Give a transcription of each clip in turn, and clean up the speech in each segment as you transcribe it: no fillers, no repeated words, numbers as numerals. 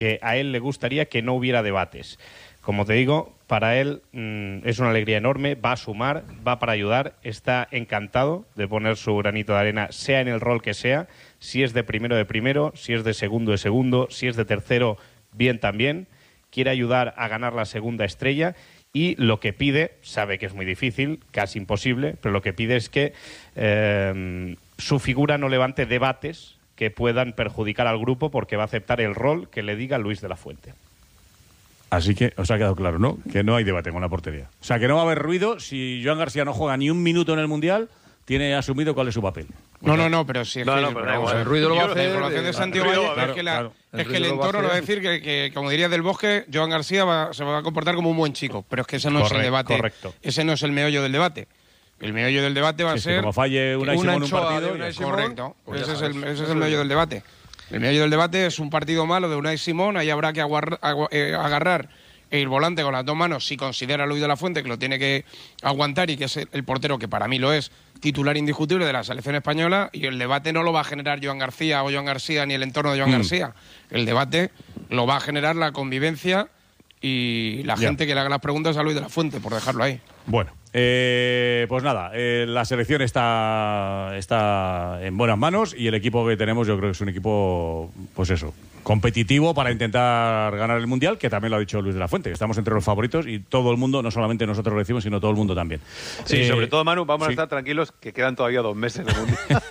que a él le gustaría que no hubiera debates. Como te digo, para él es una alegría enorme, va a sumar, va para ayudar, está encantado de poner su granito de arena, sea en el rol que sea, si es de primero, si es de segundo, si es de tercero, bien también, quiere ayudar a ganar la segunda estrella y lo que pide, sabe que es muy difícil, casi imposible, pero lo que pide es que su figura no levante debates que puedan perjudicar al grupo porque va a aceptar el rol que le diga Luis de la Fuente. Así que os ha quedado claro, ¿no? Que no hay debate con la portería. O sea, que no va a haber ruido. Si Joan García no juega ni un minuto en el Mundial, tiene asumido cuál es su papel. No, pero sí. Pero el ruido lo va a hacer. La información de Santiago es que el entorno lo va a decir que, como diría Del Bosque, Joan García se va a comportar como un buen chico. Pero es que ese no es el debate. Correcto. Ese no es el meollo del debate. El meollo del debate va a ser... como falle Unai Simón en un partido... Correcto. Ese es el meollo del debate. El meollo del debate es un partido malo de Unai Simón. Ahí habrá que agarrar el volante con las dos manos si considera Luis de la Fuente que lo tiene que aguantar y que es el portero, que para mí lo es, titular indiscutible de la selección española, y el debate no lo va a generar Joan García o Joan García ni el entorno de Joan García. El debate lo va a generar la convivencia y la gente que le haga las preguntas a Luis de la Fuente, por dejarlo ahí. Bueno, pues nada, la selección está en buenas manos y el equipo que tenemos yo creo que es un equipo, pues eso, competitivo para intentar ganar el Mundial, que también lo ha dicho Luis de la Fuente, que estamos entre los favoritos y todo el mundo, no solamente nosotros lo decimos, sino todo el mundo también. Sí, sobre todo, Manu, vamos a estar tranquilos que quedan todavía 2 meses de Mundial.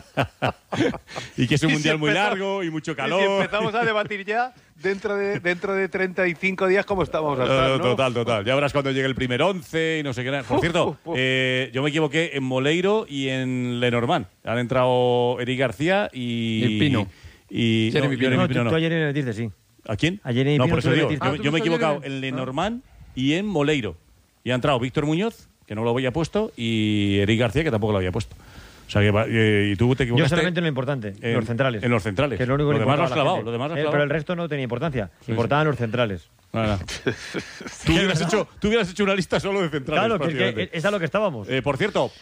Y que es un Mundial muy largo y mucho calor. Y si empezamos a debatir ya dentro de 35 días cómo estamos a estar, ¿no? Total. Ya verás cuando llegue el primer 11 y no sé qué. Por cierto, yo me equivoqué en Moleiro y en Lenormand. Han entrado Eric García y Pino. Y Jeremy Pino. Tú ayer le metiste, sí. ¿A quién? A Jeremy no, Pino por eso digo, yo me he equivocado en Lenormand y en Moleiro. Y ha entrado Víctor Muñoz, que no lo había puesto, y Eric García, que tampoco lo había puesto. O sea, y tú te equivocaste. Yo solamente en lo importante, en los centrales. En los centrales. Que es lo único que demás lo has importaba clavado. Lo demás lo has clavado. Pero el resto no tenía importancia. Importaban los centrales. Nada. Tú hubieras hecho una lista solo de centrales. Claro, que es a lo que estábamos. Por cierto,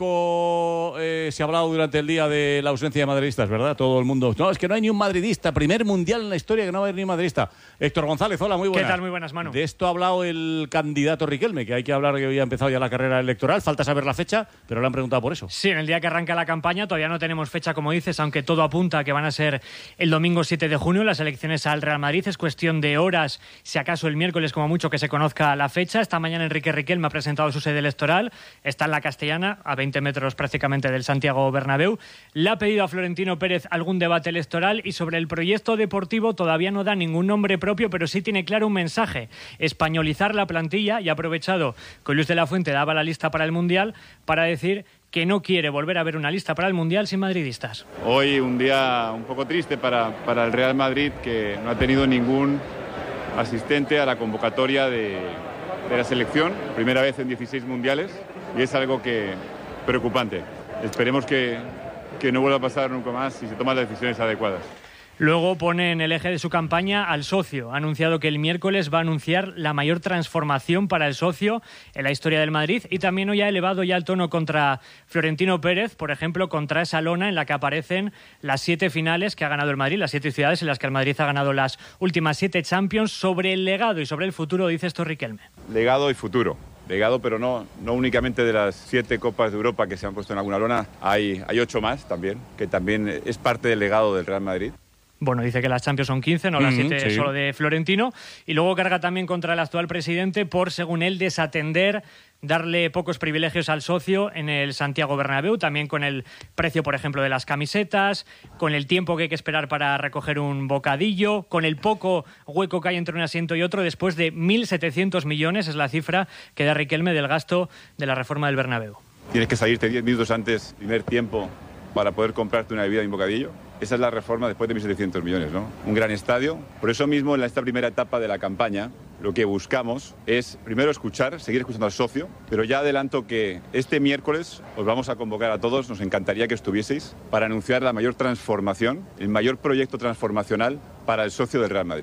poco se ha hablado durante el día de la ausencia de madridistas, ¿verdad? Todo el mundo. No, es que no hay ni un madridista. Primer mundial en la historia que no va a haber ni un madridista. Héctor González, hola, muy buenas. ¿Qué tal? Muy buenas, Manu. De esto ha hablado el candidato Riquelme, que hay que hablar que hoy ha empezado ya la carrera electoral. Falta saber la fecha, pero le han preguntado por eso. Sí, en el día que arranca la campaña todavía no tenemos fecha, como dices, aunque todo apunta a que van a ser el domingo 7 de junio las elecciones al Real Madrid. Es cuestión de horas, si acaso el miércoles como mucho, que se conozca la fecha. Esta mañana Enrique Riquelme ha presentado su sede electoral. Está en la Castellana, a 20 metros prácticamente del Santiago Bernabéu. Le ha pedido a Florentino Pérez algún debate electoral y sobre el proyecto deportivo todavía no da ningún nombre propio, pero sí tiene claro un mensaje: españolizar la plantilla, y ha aprovechado que Luis de la Fuente daba la lista para el Mundial para decir que no quiere volver a ver una lista para el Mundial sin madridistas. Hoy un día un poco triste para el Real Madrid, que no ha tenido ningún asistente a la convocatoria de la selección, primera vez en 16 mundiales, y es algo preocupante. Esperemos que no vuelva a pasar nunca más si se toman las decisiones adecuadas. Luego pone en el eje de su campaña al socio. Ha anunciado que el miércoles va a anunciar la mayor transformación para el socio en la historia del Madrid, y también hoy ha elevado ya el tono contra Florentino Pérez, por ejemplo, contra esa lona en la que aparecen las 7 finales que ha ganado el Madrid, las 7 ciudades en las que el Madrid ha ganado las últimas 7 Champions. Sobre el legado y sobre el futuro dice esto Riquelme. Legado y futuro. Legado, pero no únicamente de las 7 Copas de Europa que se han puesto en alguna lona. Hay 8 más también, que también es parte del legado del Real Madrid. Bueno, dice que las Champions son 15, no las 7 solo de Florentino. Y luego carga también contra el actual presidente por, según él, desatender, darle pocos privilegios al socio en el Santiago Bernabéu, también con el precio, por ejemplo, de las camisetas, con el tiempo que hay que esperar para recoger un bocadillo, con el poco hueco que hay entre un asiento y otro, después de 1.700 millones, es la cifra que da Riquelme del gasto de la reforma del Bernabéu. Tienes que salirte 10 minutos antes, primer tiempo, para poder comprarte una bebida y un bocadillo. Esa es la reforma después de 1.700 millones, ¿no? Un gran estadio. Por eso mismo, en esta primera etapa de la campaña, lo que buscamos es, primero, escuchar, seguir escuchando al socio, pero ya adelanto que este miércoles os vamos a convocar a todos, nos encantaría que estuvieseis, para anunciar la mayor transformación, el mayor proyecto transformacional para el socio del Real Madrid.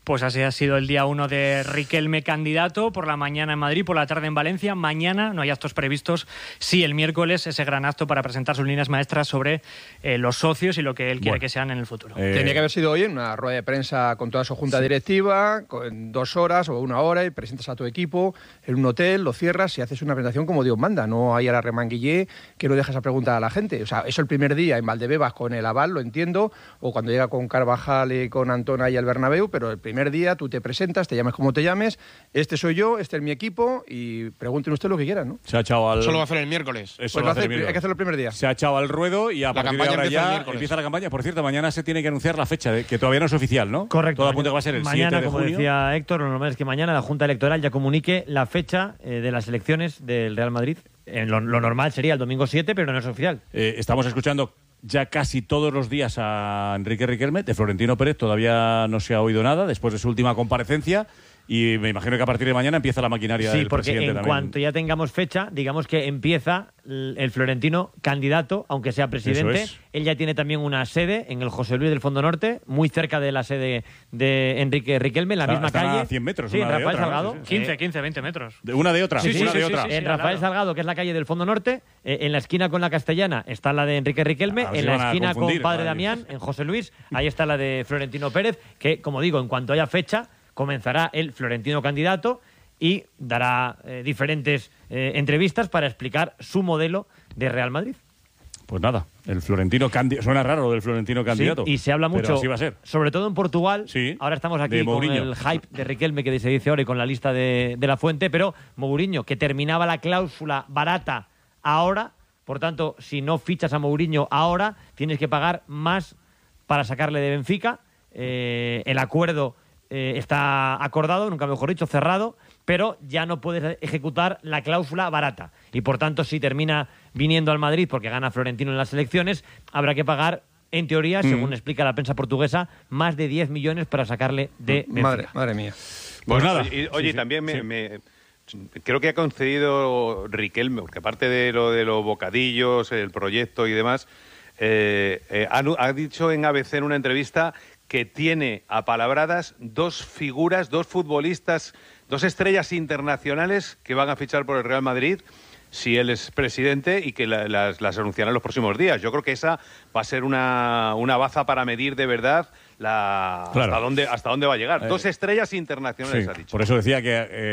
Pues así ha sido el día 1 de Riquelme candidato, por la mañana en Madrid, por la tarde en Valencia. Mañana no hay actos previstos, sí el miércoles ese gran acto para presentar sus líneas maestras sobre los socios y lo que él quiere que sean en el futuro. Tenía que haber sido hoy en una rueda de prensa con toda su junta directiva, con 2 horas o 1 hora, y presentas a tu equipo en un hotel, lo cierras y haces una presentación como Dios manda. No hay a la remanguillé que no dejas a preguntar a la gente. O sea, eso el primer día en Valdebebas con el aval, lo entiendo, o cuando llega con Carvajal y con Antón ahí al Bernabéu, pero el primer día tú te presentas, te llames como te llames, este soy yo, este es mi equipo, y pregunten ustedes lo que quieran, ¿no? Se ha echado al... Solo va a hacer el miércoles. Pues hay que hacerlo el primer día. Se ha echado al ruedo y a partir de ahora ya empieza la campaña. Por cierto, mañana se tiene que anunciar la fecha, que todavía no es oficial, ¿no? Correcto. Todo apunta que va a ser el mañana, 7 de junio. Como decía Héctor, lo normal es que mañana la Junta Electoral ya comunique la fecha de las elecciones del Real Madrid. Lo normal sería el domingo 7, pero no es oficial. Estamos escuchando ya casi todos los días a Enrique Riquelme. De Florentino Pérez todavía no se ha oído nada después de su última comparecencia. Y me imagino que a partir de mañana empieza la maquinaria del presidente también. Sí, porque en cuanto ya tengamos fecha, digamos que empieza el Florentino candidato, aunque sea presidente. Él ya tiene también una sede en el José Luis del Fondo Norte, muy cerca de la sede de Enrique Riquelme, en la misma calle. A 100 metros, sí, una de Rafael otra, Salgado. ¿no? 15, 20 metros. De una de otra. Sí, una de otra. En Rafael Salgado, que es la calle del Fondo Norte, en la esquina con la Castellana está la de Enrique Riquelme, en la esquina con Padre Damián, en José Luis, ahí está la de Florentino Pérez, que, como digo, en cuanto haya fecha, comenzará el Florentino candidato y dará diferentes entrevistas para explicar su modelo de Real Madrid. Pues nada, el Florentino candidato. Suena raro lo del Florentino candidato. Sí, y se habla mucho, pero así va a ser. Sobre todo en Portugal. Sí, ahora estamos aquí con el hype de Riquelme que se dice ahora y con la lista de la Fuente, pero Mourinho, que terminaba la cláusula barata ahora, por tanto, si no fichas a Mourinho ahora, tienes que pagar más para sacarle de Benfica. El acuerdo está acordado, nunca mejor dicho, cerrado, pero ya no puedes ejecutar la cláusula barata. Y por tanto, si termina viniendo al Madrid porque gana Florentino en las elecciones, habrá que pagar, en teoría, según explica la prensa portuguesa, más de 10 millones para sacarle de Benfica. Madre mía. Pues nada. Oye, también creo que ha concedido Riquelme, porque aparte de los bocadillos, el proyecto y demás, ha dicho en ABC en una entrevista que tiene apalabradas 2 figuras, 2 futbolistas, 2 estrellas internacionales que van a fichar por el Real Madrid si él es presidente, y que las anunciarán los próximos días. Yo creo que esa va a ser una baza para medir de verdad hasta dónde va a llegar. 2 estrellas internacionales, ha dicho. Por eso decía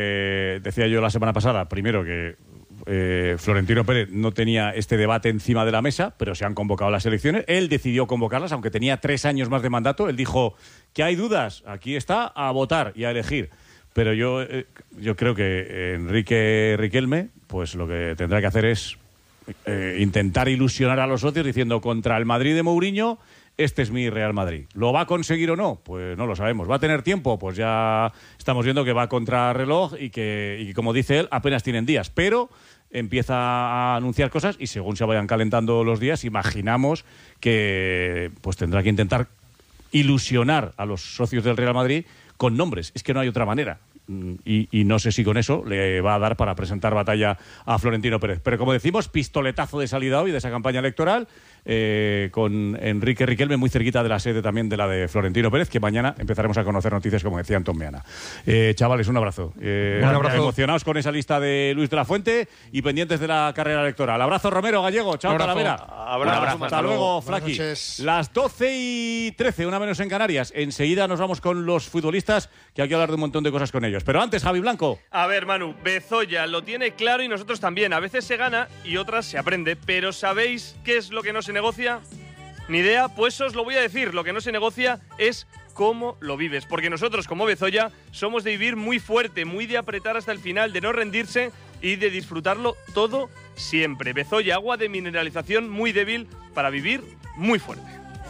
yo la semana pasada, primero, que Florentino Pérez no tenía este debate encima de la mesa, pero se han convocado las elecciones. Él decidió convocarlas, aunque tenía 3 años más de mandato. Él dijo que hay dudas, aquí está, a votar y a elegir. Pero yo creo que Enrique Riquelme, pues lo que tendrá que hacer es intentar ilusionar a los socios diciendo: contra el Madrid de Mourinho, este es mi Real Madrid. ¿Lo va a conseguir o no? Pues no lo sabemos. ¿Va a tener tiempo? Pues ya estamos viendo que va contra reloj y que como dice él, apenas tienen días. Pero empieza a anunciar cosas y según se vayan calentando los días, imaginamos que pues tendrá que intentar ilusionar a los socios del Real Madrid con nombres. Es que no hay otra manera. Y no sé si con eso le va a dar para presentar batalla a Florentino Pérez. Pero como decimos, pistoletazo de salida hoy de esa campaña electoral, con Enrique Riquelme muy cerquita de la sede también de la de Florentino Pérez, que mañana empezaremos a conocer noticias, como decía Antón Meana. Chavales, un abrazo. Un abrazo. Emocionados con esa lista de Luis de la Fuente y pendientes de la carrera electoral. Abrazo, Romero, Gallego. Chao, Talavera. Abrazo. Hasta luego, Flaqui. Las 12:13, una menos en Canarias. Enseguida nos vamos con los futbolistas, que hay que hablar de un montón de cosas con ellos. Pero antes, Javi Blanco. A ver, Manu, Bezoya lo tiene claro y nosotros también. A veces se gana y otras se aprende. Pero ¿sabéis qué es lo que no se negocia? Ni idea, pues os lo voy a decir. Lo que no se negocia es cómo lo vives. Porque nosotros, como Bezoya, somos de vivir muy fuerte, muy de apretar hasta el final, de no rendirse y de disfrutarlo todo siempre. Bezoya, agua de mineralización muy débil para vivir muy fuerte.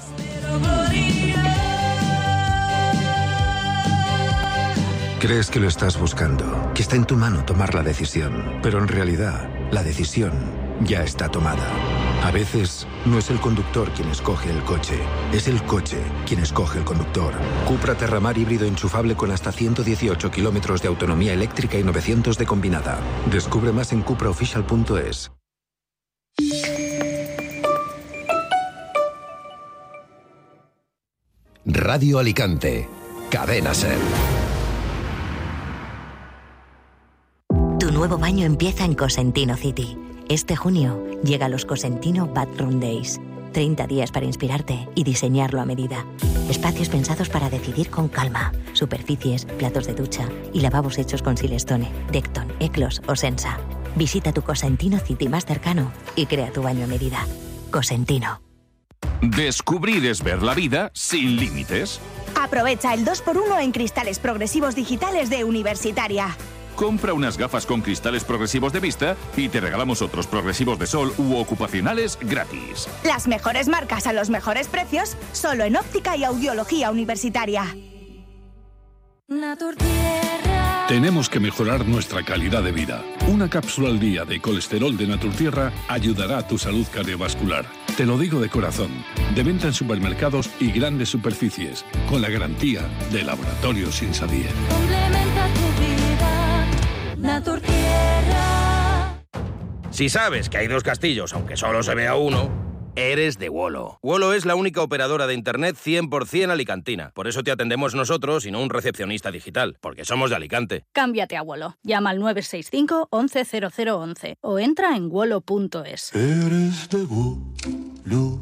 Crees que lo estás buscando, que está en tu mano tomar la decisión, pero en realidad la decisión ya está tomada. A veces no es el conductor quien escoge el coche, es el coche quien escoge el conductor. Cupra Terramar híbrido enchufable con hasta 118 kilómetros de autonomía eléctrica y 900 de combinada. Descubre más en cupraofficial.es. Radio Alicante. Cadena SER. Tu nuevo baño empieza en Cosentino City. Este junio llega los Cosentino Bathroom Days. 30 días para inspirarte y diseñarlo a medida. Espacios pensados para decidir con calma. Superficies, platos de ducha y lavabos hechos con Silestone, Decton, Eclos o Sensa. Visita tu Cosentino City más cercano y crea tu baño a medida. Cosentino. Descubrir es ver la vida sin límites. Aprovecha el 2x1 en cristales progresivos digitales de Universitaria. Compra unas gafas con cristales progresivos de vista y te regalamos otros progresivos de sol u ocupacionales gratis. Las mejores marcas a los mejores precios, solo en óptica y audiología Universitaria. Tenemos que mejorar nuestra calidad de vida. Una cápsula al día de colesterol de Naturtierra ayudará a tu salud cardiovascular. Te lo digo de corazón. De venta en supermercados y grandes superficies, con la garantía de Laboratorios Insadier. Complementa tu vida, Naturtierra. Si sabes que hay 2 castillos, aunque solo se vea uno, eres de Wolo. Wolo es la única operadora de Internet 100% alicantina. Por eso te atendemos nosotros y no un recepcionista digital, porque somos de Alicante. Cámbiate a Wolo. Llama al 965 11 0011 o entra en wolo.es. Eres de Wolo.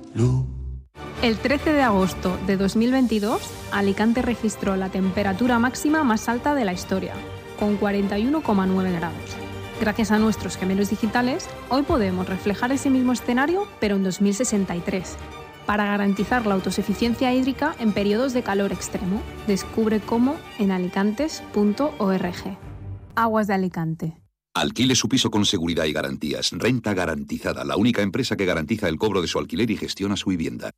El 13 de agosto de 2022, Alicante registró la temperatura máxima más alta de la historia, con 41,9 grados. Gracias a nuestros gemelos digitales, hoy podemos reflejar ese mismo escenario, pero en 2063, para garantizar la autosuficiencia hídrica en periodos de calor extremo. Descubre cómo en alicantes.org. Aguas de Alicante. Alquile su piso con seguridad y garantías. Renta Garantizada, la única empresa que garantiza el cobro de su alquiler y gestiona su vivienda.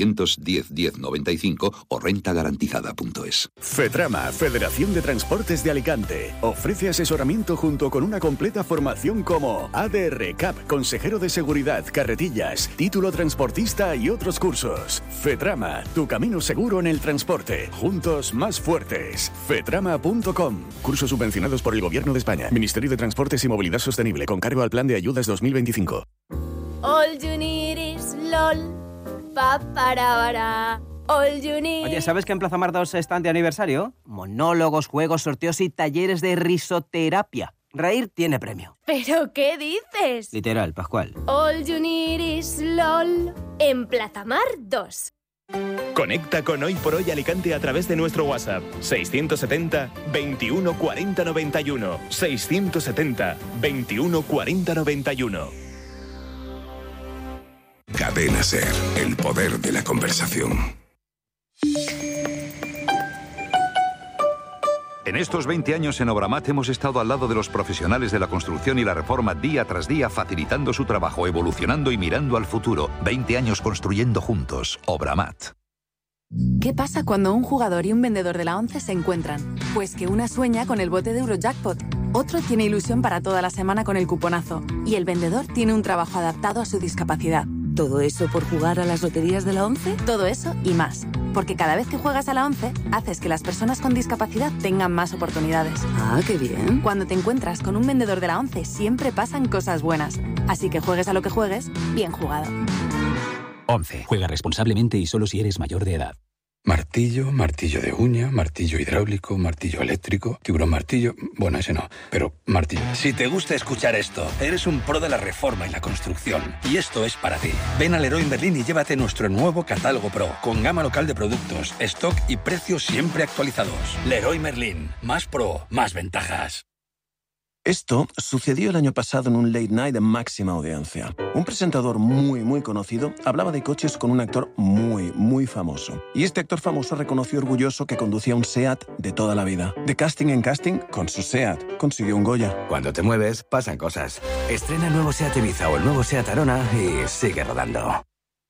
910-1095 o rentagarantizada.es. FETRAMA, Federación de Transportes de Alicante, ofrece asesoramiento junto con una completa formación como ADR CAP, consejero de seguridad, carretillas, título transportista y otros cursos. FETRAMA, tu camino seguro en el transporte. Juntos más fuertes. FETRAMA.com. Cursos subvencionados por el Gobierno de España. Ministerio de Transportes y Movilidad Sostenible, con cargo al Plan de Ayudas 2025. All you need is LOL. Pa-para-para. All you need. Oye, ¿sabes que en Plaza Mar 2 están de aniversario? Monólogos, juegos, sorteos y talleres de risoterapia. Reír tiene premio. ¿Pero qué dices? Literal, Pascual. All you need is LOL. En Plaza Mar 2. Conecta con Hoy por Hoy Alicante a través de nuestro WhatsApp 670 21 40 91 670 21 40 91. Cadena SER, el poder de la conversación. En estos 20 años en Obramat hemos estado al lado de los profesionales de la construcción y la reforma día tras día, facilitando su trabajo, evolucionando y mirando al futuro. 20 años construyendo juntos. Obramat. ¿Qué pasa cuando un jugador y un vendedor de la ONCE se encuentran? Pues que una sueña con el bote de Eurojackpot, otro tiene ilusión para toda la semana con el cuponazo y el vendedor tiene un trabajo adaptado a su discapacidad. ¿Todo eso por jugar a las loterías de la ONCE? Todo eso y más. Porque cada vez que juegas a la ONCE, haces que las personas con discapacidad tengan más oportunidades. Ah, qué bien. Cuando te encuentras con un vendedor de la ONCE, siempre pasan cosas buenas. Así que juegues a lo que juegues, bien jugado. 11. Juega responsablemente y solo si eres mayor de edad. Martillo, martillo de uña, martillo hidráulico, martillo eléctrico, tiburón martillo... Bueno, ese no, pero martillo. Si te gusta escuchar esto, eres un pro de la reforma y la construcción. Y esto es para ti. Ven a Leroy Merlin y llévate nuestro nuevo catálogo Pro, con gama local de productos, stock y precios siempre actualizados. Leroy Merlin. Más pro, más ventajas. Esto sucedió el año pasado en un late night de máxima audiencia. Un presentador muy conocido hablaba de coches con un actor muy famoso. Y este actor famoso reconoció orgulloso que conducía un SEAT de toda la vida. De casting en casting, con su SEAT consiguió un Goya. Cuando te mueves, pasan cosas. Estrena el nuevo SEAT Ibiza o el nuevo SEAT Arona y sigue rodando.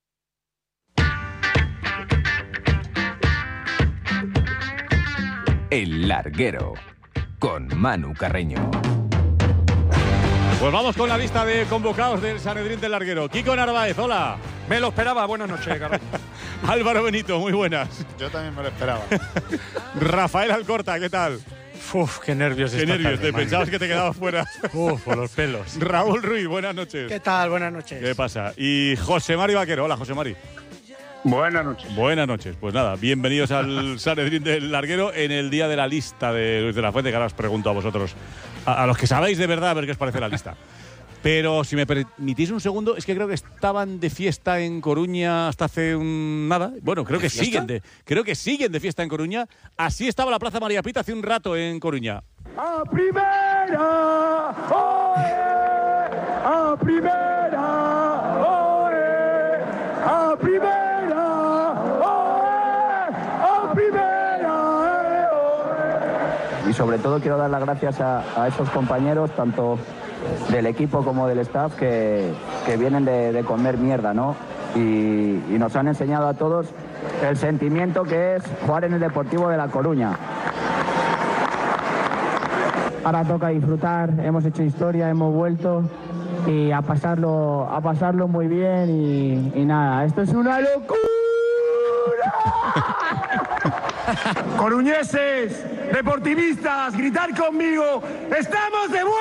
El Larguero, con Manu Carreño. Pues vamos con la lista de convocados del Sanedrín del Larguero. Kiko Narváez, hola. Me lo esperaba. Buenas noches, Carlos. Álvaro Benito, muy buenas. Yo también me lo esperaba. Rafael Alcorta, ¿qué tal? Uf, qué nervios. Qué nervios, te pensabas que te quedabas fuera. Uf, por los pelos. Raúl Ruiz, buenas noches. ¿Qué tal? Buenas noches. ¿Qué pasa? Y José Mari Vaquero, hola José Mari. Buenas noches. Buenas noches. Pues nada, bienvenidos al Sanedrín del Larguero en el día de la lista de Luis de la Fuente, que ahora os pregunto a vosotros, a los que sabéis de verdad, a ver qué os parece la lista. Pero si me permitís un segundo, es que creo que estaban de fiesta en Coruña hasta hace nada. Bueno, creo que siguen de fiesta en Coruña. Así estaba la Plaza María Pita hace un rato en Coruña. ¡A primera! ¡Oe! ¡A primera! ¡Oe! ¡A primera! ¡Oe! ¡A primera! ¡Oe! Y sobre todo quiero dar las gracias a esos compañeros, tanto del equipo como del staff, que vienen de comer mierda, ¿no? Y nos han enseñado a todos el sentimiento que es jugar en el Deportivo de La Coruña. Ahora toca disfrutar, hemos hecho historia, hemos vuelto y a pasarlo muy bien y nada, esto es una locura. Coruñeses, deportivistas, gritar conmigo, ¡estamos de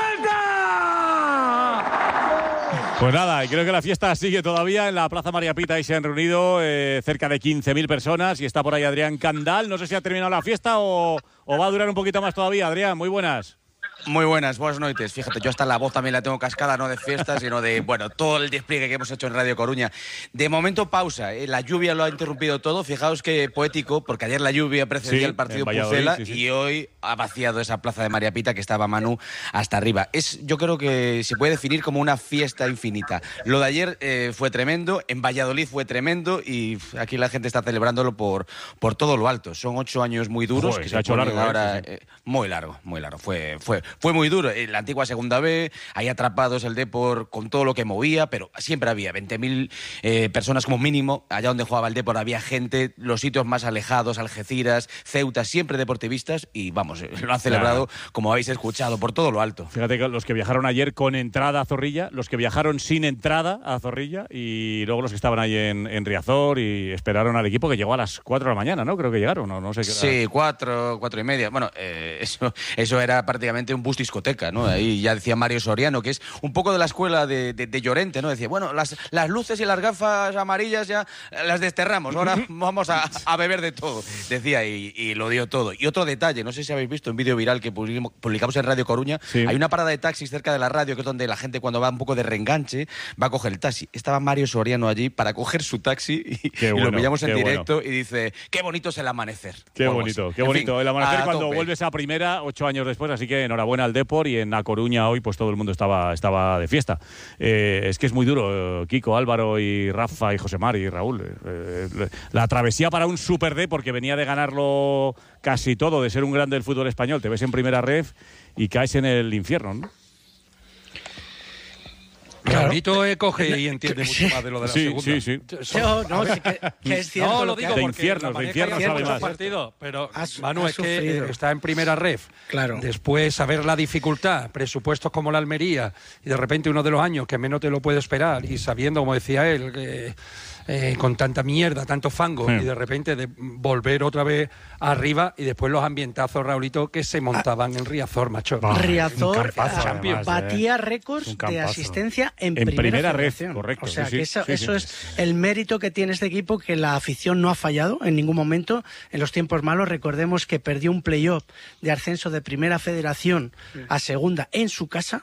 vuelta! Pues nada, y creo que la fiesta sigue todavía en la Plaza María Pita y se han reunido cerca de 15.000 personas y está por ahí Adrián Candal. No sé si ha terminado la fiesta o va a durar un poquito más todavía. Adrián, muy buenas. Muy buenas noches. Fíjate, yo hasta la voz también la tengo cascada, no de fiesta, sino de, todo el despliegue que hemos hecho en Radio Coruña. De momento, pausa. La lluvia lo ha interrumpido todo. Fijaos qué poético, porque ayer la lluvia precedía el partido Pucela y hoy ha vaciado esa Plaza de María Pita que estaba Manu hasta arriba. Yo creo que se puede definir como una fiesta infinita. Lo de ayer fue tremendo, en Valladolid fue tremendo y aquí la gente está celebrándolo por todo lo alto. Son 8 años muy duros. Joder, que se ha hecho largo ahora, muy largo. Fue muy duro. En la antigua Segunda B, ahí atrapados el Depor con todo lo que movía, pero siempre había 20.000 personas como mínimo. Allá donde jugaba el Depor había gente, los sitios más alejados, Algeciras, Ceuta, siempre deportivistas y lo han celebrado, como habéis escuchado, por todo lo alto. Fíjate que los que viajaron ayer con entrada a Zorrilla, los que viajaron sin entrada a Zorrilla y luego los que estaban ahí en Riazor y esperaron al equipo que llegó a las 4 de la mañana, ¿no? Creo que llegaron, no sé qué hora. Sí, 4:30. Bueno, eso era prácticamente un bus discoteca, ¿no? Ahí ya decía Mario Soriano, que es un poco de la escuela de Llorente, ¿no? Decía, bueno, las luces y las gafas amarillas ya las desterramos, ahora vamos a beber de todo, decía, y lo dio todo. Y otro detalle, no sé si habéis visto un vídeo viral que publicamos en Radio Coruña, hay una parada de taxis cerca de la radio, que es donde la gente cuando va un poco de reenganche va a coger el taxi. Estaba Mario Soriano allí para coger su taxi y lo pillamos en directo y dice, qué bonito es el amanecer. Qué bonito. El amanecer cuando vuelves a primera 8 años después, así que enhorabuena al Depor y en A Coruña hoy pues todo el mundo estaba de fiesta. Es que es muy duro, Kiko, Álvaro y Rafa y Josemar y Raúl. La travesía para un Super D, porque venía de ganarlo casi todo, de ser un grande del fútbol español. Te ves en primera ref y caes en el infierno, ¿no? Raulito coge y entiende mucho más de lo de la segunda. Sí. Que es cierto. No, lo digo de porque infierno sabe más. Partido, pero Manu es que está en primera ref. Claro. Después saber la dificultad, presupuestos como la Almería, y de repente uno de los años que menos te lo puede esperar, y sabiendo, como decía él, que con tanta mierda, tanto fango, y de repente de volver otra vez arriba, y después los ambientazos, Raulito, que se montaban en Riazor, macho. Riazor batía récords de asistencia en primera red, correcto. O sea, que eso es el mérito que tiene este equipo, que la afición no ha fallado en ningún momento en los tiempos malos. Recordemos que perdió un playoff de ascenso de Primera Federación a Segunda en su casa,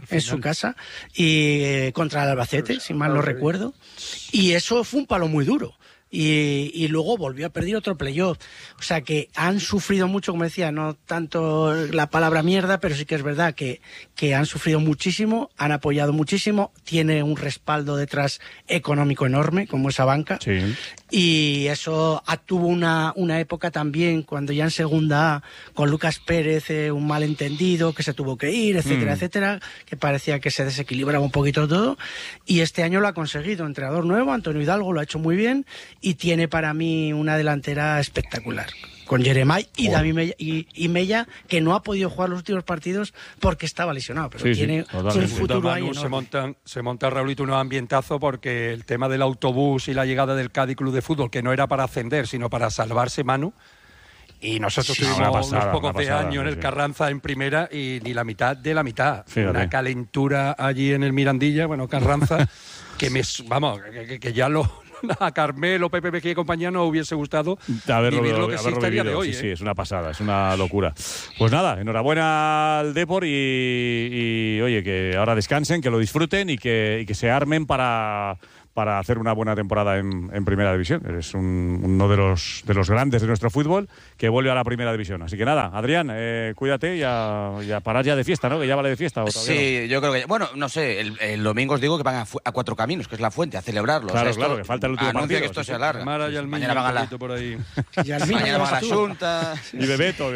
y contra el Albacete, si mal no recuerdo, y eso fue un palo muy duro. Y luego volvió a perder otro playoff. O sea que han sufrido mucho, como decía, no tanto la palabra mierda, pero sí que es verdad que han sufrido muchísimo, han apoyado muchísimo, tiene un respaldo detrás económico enorme, como esa banca. Sí. Y eso tuvo una época también, cuando ya en Segunda A, con Lucas Pérez, un malentendido, que se tuvo que ir, etcétera, etcétera, que parecía que se desequilibraba un poquito todo. Y este año lo ha conseguido, entrenador nuevo, Antonio Hidalgo, lo ha hecho muy bien, y tiene para mí una delantera espectacular, con Jeremai y David Mella, que no ha podido jugar los últimos partidos porque estaba lesionado, pero tiene un futuro ahí enorme. Se monta, Raulito, un ambientazo, porque el tema del autobús y la llegada del Cádiz Club de Fútbol, que no era para ascender, sino para salvarse, Manu. Y nosotros tuvimos unos pocos de años en el Carranza en primera y ni la mitad de la mitad. Fíjate. Una calentura allí en el Mirandilla, Carranza, que ya lo a Carmelo, Pepe Mejía y compañía no hubiese gustado vivir lo que sí estaría de hoy. Sí, es una pasada, es una locura. Pues nada, enhorabuena al Depor y oye, que ahora descansen, que lo disfruten y que se armen para hacer una buena temporada en Primera División. Es uno de los grandes de nuestro fútbol que vuelve a la Primera División. Así que nada, Adrián, cuídate y a parar ya de fiesta, ¿no? Que ya vale de fiesta. Sí, yo creo que... Bueno, no sé, el domingo os digo que van a Cuatro Caminos, que es la Fuente, a celebrarlo. Claro, o sea, claro, que falta el último partido. Que esto se alarga. Mañana van a la... por ahí. Mañana van a la Junta. Y Bebeto.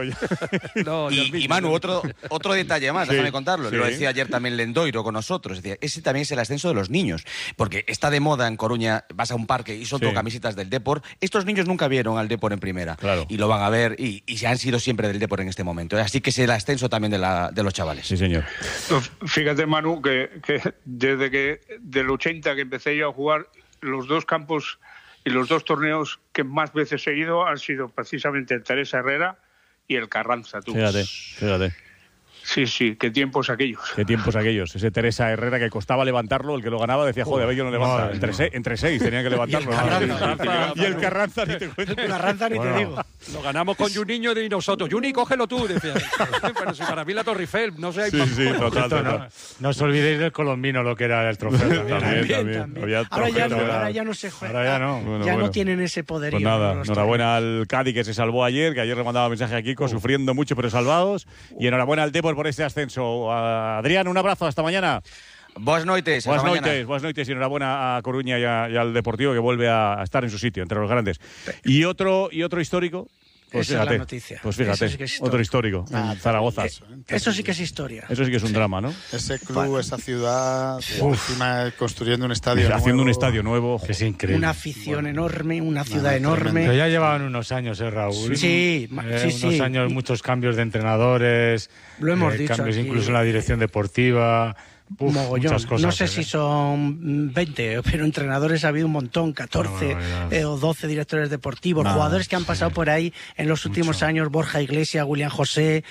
Y Manu, otro detalle más, déjame contarlo. Sí. Lo decía ayer también Lendoiro con nosotros. Decía, ese también es el ascenso de los niños. Porque está de moda en Coruña, vas a un parque y son todo camisetas del Depor. Estos niños nunca vieron al Depor en primera. Claro. Y lo van a ver y se han sido siempre del Depor en este momento. Así que es el ascenso también de los chavales. Sí, señor. Fíjate, Manu, que desde que del 80 que empecé yo a jugar, los dos campos y los dos torneos que más veces he ido han sido precisamente el Teresa Herrera y el Carranza. Tú. Fíjate. Sí, qué tiempos aquellos. Qué tiempos aquellos. Ese Teresa Herrera que costaba levantarlo, el que lo ganaba decía, joder, a ver, yo no levanta. Entre seis tenía que levantarlo. Y el Carranza ni te cuento. El Carranza ni te digo. Lo ganamos con Juninho y nosotros. Juni, cógelo tú, decía. Pero si para mí la Torre Eiffel, no sé. Sí, total. No os olvidéis del colombino, lo que era el trofeo. También. Ahora ya no se juega. Ahora ya no. No tienen ese poderío. Pues nada, enhorabuena al Cádiz que se salvó ayer, que ayer le mandaba mensaje a Kiko, sufriendo mucho pero salvados. Y enhorabuena al Depor por este ascenso. Adrián, un abrazo, hasta mañana. Buenas noches. Buenas noches y enhorabuena a Coruña y al Deportivo que vuelve a estar en su sitio, entre los grandes. Y otro histórico. Pues esa fíjate, es la noticia. Pues fíjate, Sí que es otro histórico, en Zaragoza. Eso sí que es historia. Eso sí que es un drama, ¿no? Ese club, esa ciudad, encima construyendo un estadio nuevo. Haciendo un estadio nuevo. Es increíble. Una afición enorme, una ciudad enorme. Pero ya llevaban unos años, Raúl. Sí. Unos años, muchos cambios de entrenadores. Lo hemos dicho cambios aquí. Incluso en la dirección deportiva. Muchas cosas. No sé si son 20, pero entrenadores ha habido un montón, 14 o 12 directores deportivos, jugadores que han pasado por ahí en los últimos años, Borja Iglesias, William José,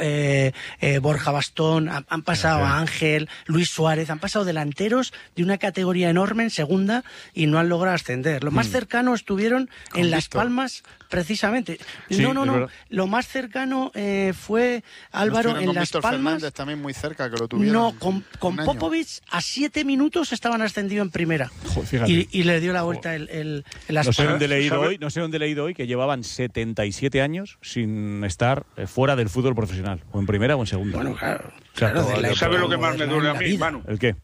Borja Bastón, han pasado a Ángel, Luis Suárez, han pasado delanteros de una categoría enorme en segunda y no han logrado ascender. Lo más cercano estuvieron en Las Palmas, precisamente. Sí, no. Lo más cercano fue Álvaro en Las Víctor Palmas. Fernández también muy cerca, que lo tuvieron. No, con Popovic a 7 minutos estaban ascendidos en primera. Y le dio la vuelta el no sé dónde he leído hoy que llevaban 77 años sin estar fuera del fútbol profesional, o en primera o en segunda. Bueno, claro. ¿Sabes lo que más me duele a mí, Manu? ¿El qué?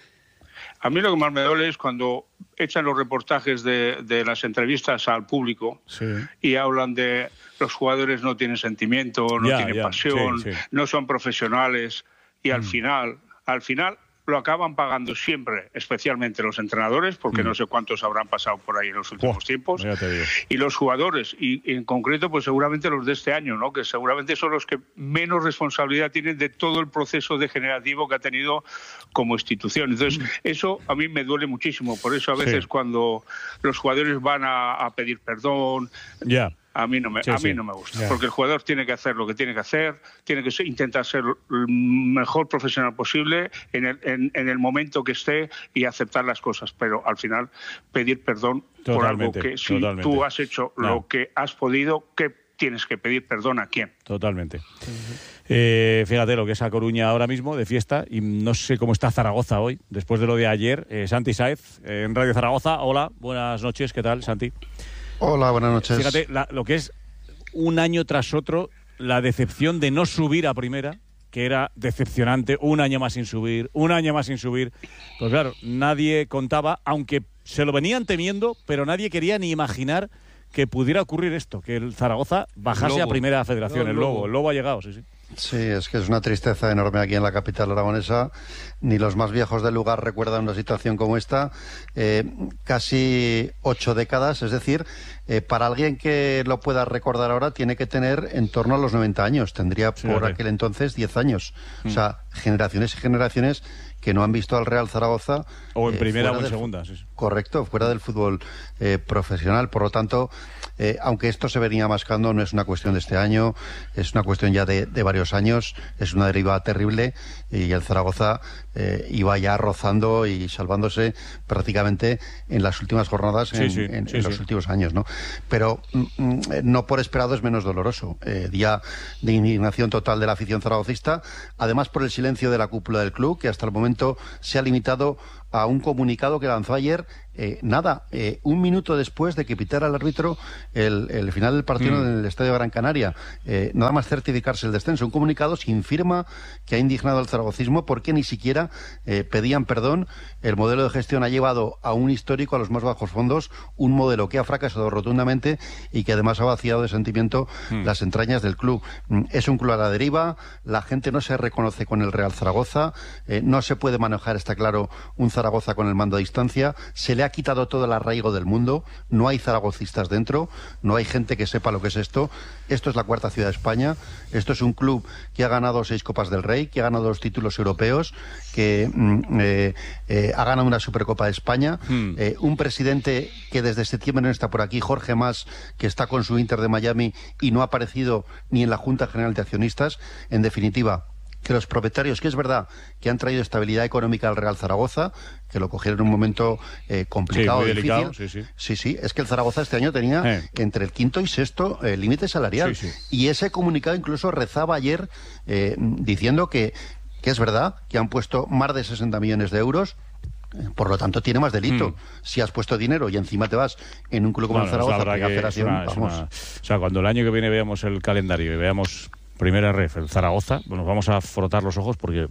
A mí lo que más me duele es cuando echan los reportajes de las entrevistas al público y hablan de los jugadores no tienen sentimiento, no tienen pasión, no son profesionales y al final lo acaban pagando siempre, especialmente los entrenadores, porque no sé cuántos habrán pasado por ahí en los últimos tiempos, y los jugadores, y en concreto pues seguramente los de este año, ¿no? Que seguramente son los que menos responsabilidad tienen de todo el proceso degenerativo que ha tenido como institución. Entonces eso a mí me duele muchísimo, por eso a veces cuando los jugadores van a pedir perdón... A mí no me gusta, porque el jugador tiene que hacer lo que tiene que hacer, tiene que intentar ser el mejor profesional posible en el momento que esté y aceptar las cosas, pero al final pedir perdón por algo que si tú has hecho lo que has podido, que tienes que pedir perdón a quién. Totalmente. Fíjate lo que es a Coruña ahora mismo de fiesta y no sé cómo está Zaragoza hoy, después de lo de ayer. Santi Sáez, en Radio Zaragoza. Hola, buenas noches, ¿qué tal, Santi? Hola, buenas noches. Fíjate, lo que es un año tras otro, la decepción de no subir a primera, que era decepcionante, un año más sin subir. Pues claro, nadie contaba, aunque se lo venían temiendo, pero nadie quería ni imaginar que pudiera ocurrir esto, que el Zaragoza bajase a primera federación. El Lobo ha llegado, sí. Sí, es que es una tristeza enorme aquí en la capital aragonesa. Ni los más viejos del lugar recuerdan una situación como esta. Casi 8 décadas, es decir, para alguien que lo pueda recordar ahora tiene que tener en torno a los 90 años. Tendría por aquel entonces 10 años. O sea, generaciones y generaciones que no han visto al Real Zaragoza o en primera o en segunda, sí. Correcto, fuera del fútbol profesional. Por lo tanto, aunque esto se venía mascando, no es una cuestión de este año, es una cuestión ya de varios años, es una deriva terrible, y el Zaragoza iba ya rozando y salvándose prácticamente en las últimas jornadas, en los últimos años, ¿no? Pero no por esperado es menos doloroso. Día de indignación total de la afición zaragocista, además por el silencio de la cúpula del club, que hasta el momento se ha limitado a un comunicado que lanzó ayer, un minuto después de que pitara el árbitro el final del partido en el Estadio Gran Canaria. Nada más certificarse el descenso. Un comunicado sin firma que ha indignado al zaragocismo, porque ni siquiera pedían perdón. El modelo de gestión ha llevado a un histórico a los más bajos fondos, un modelo que ha fracasado rotundamente y que además ha vaciado de sentimiento las entrañas del club. Es un club a la deriva, la gente no se reconoce con el Real Zaragoza, no se puede manejar, está claro, un Zaragoza con el mando a distancia, se le ha quitado todo el arraigo del mundo, no hay zaragocistas dentro, no hay gente que sepa lo que es esto. Esto es la cuarta ciudad de España, esto es un club que ha ganado 6 Copas del Rey, que ha ganado 2 títulos europeos, que ha ganado una Supercopa de España, un presidente que desde septiembre no está por aquí, Jorge Mas, que está con su Inter de Miami y no ha aparecido ni en la Junta General de Accionistas. En definitiva, que los propietarios, que es verdad que han traído estabilidad económica al Real Zaragoza, que lo cogieron en un momento complicado, muy difícil. delicado, Sí, es que el Zaragoza este año tenía entre el quinto y sexto límite salarial. Y ese comunicado incluso rezaba ayer diciendo que es verdad que han puesto más de 60 millones de euros. Por lo tanto, tiene más delito. Si has puesto dinero y encima te vas en un club como el Zaragoza, o sea, cuando el año que viene veamos el calendario y veamos Primera Ref, el Zaragoza, nos vamos a frotar los ojos porque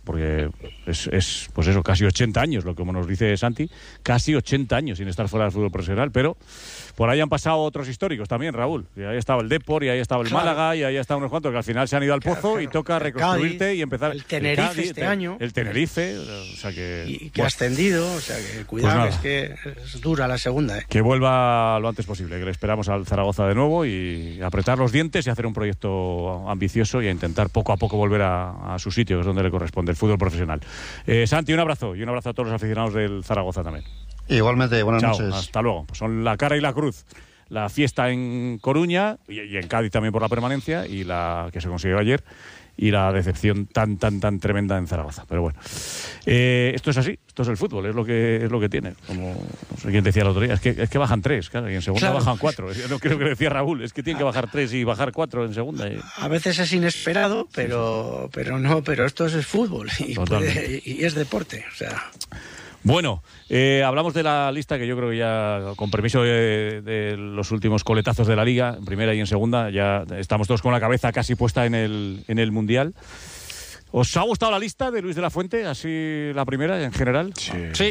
es pues eso, casi 80 años, lo que nos dice Santi, casi 80 años sin estar fuera del fútbol profesional, pero por ahí han pasado otros históricos también, Raúl. Y ahí estaba el Depor, y ahí estaba el Málaga, y ahí estaban unos cuantos que al final se han ido al pozo y toca reconstruirte Cádiz, y empezar. El Tenerife este año. El Tenerife, o sea que... Y que ha ascendido, o sea que cuidado, pues es que es dura la segunda. Que vuelva lo antes posible, que le esperamos al Zaragoza de nuevo y apretar los dientes y hacer un proyecto ambicioso y a intentar poco a poco volver a su sitio, que es donde le corresponde, el fútbol profesional. Santi, un abrazo, y un abrazo a todos los aficionados del Zaragoza también. Igualmente, buenas Chao, noches. Hasta luego. Pues son la cara y la cruz. La fiesta en Coruña y en Cádiz también por la permanencia, y la que se consiguió ayer, y la decepción tan tremenda en Zaragoza. Pero bueno, esto es así, esto es el fútbol, es lo que tiene. Como no sé quién decía el otro día, es que bajan 3, claro, y en segunda bajan 4. No creo que decía Raúl, es que tienen que bajar 3 y bajar 4 en segunda. A veces es inesperado, pero esto es el fútbol y es deporte, o sea. Bueno, hablamos de la lista, que yo creo que ya, con permiso de los últimos coletazos de la Liga, en primera y en segunda, ya estamos todos con la cabeza casi puesta en el Mundial. ¿Os ha gustado la lista de Luis de la Fuente, así la primera en general? Sí.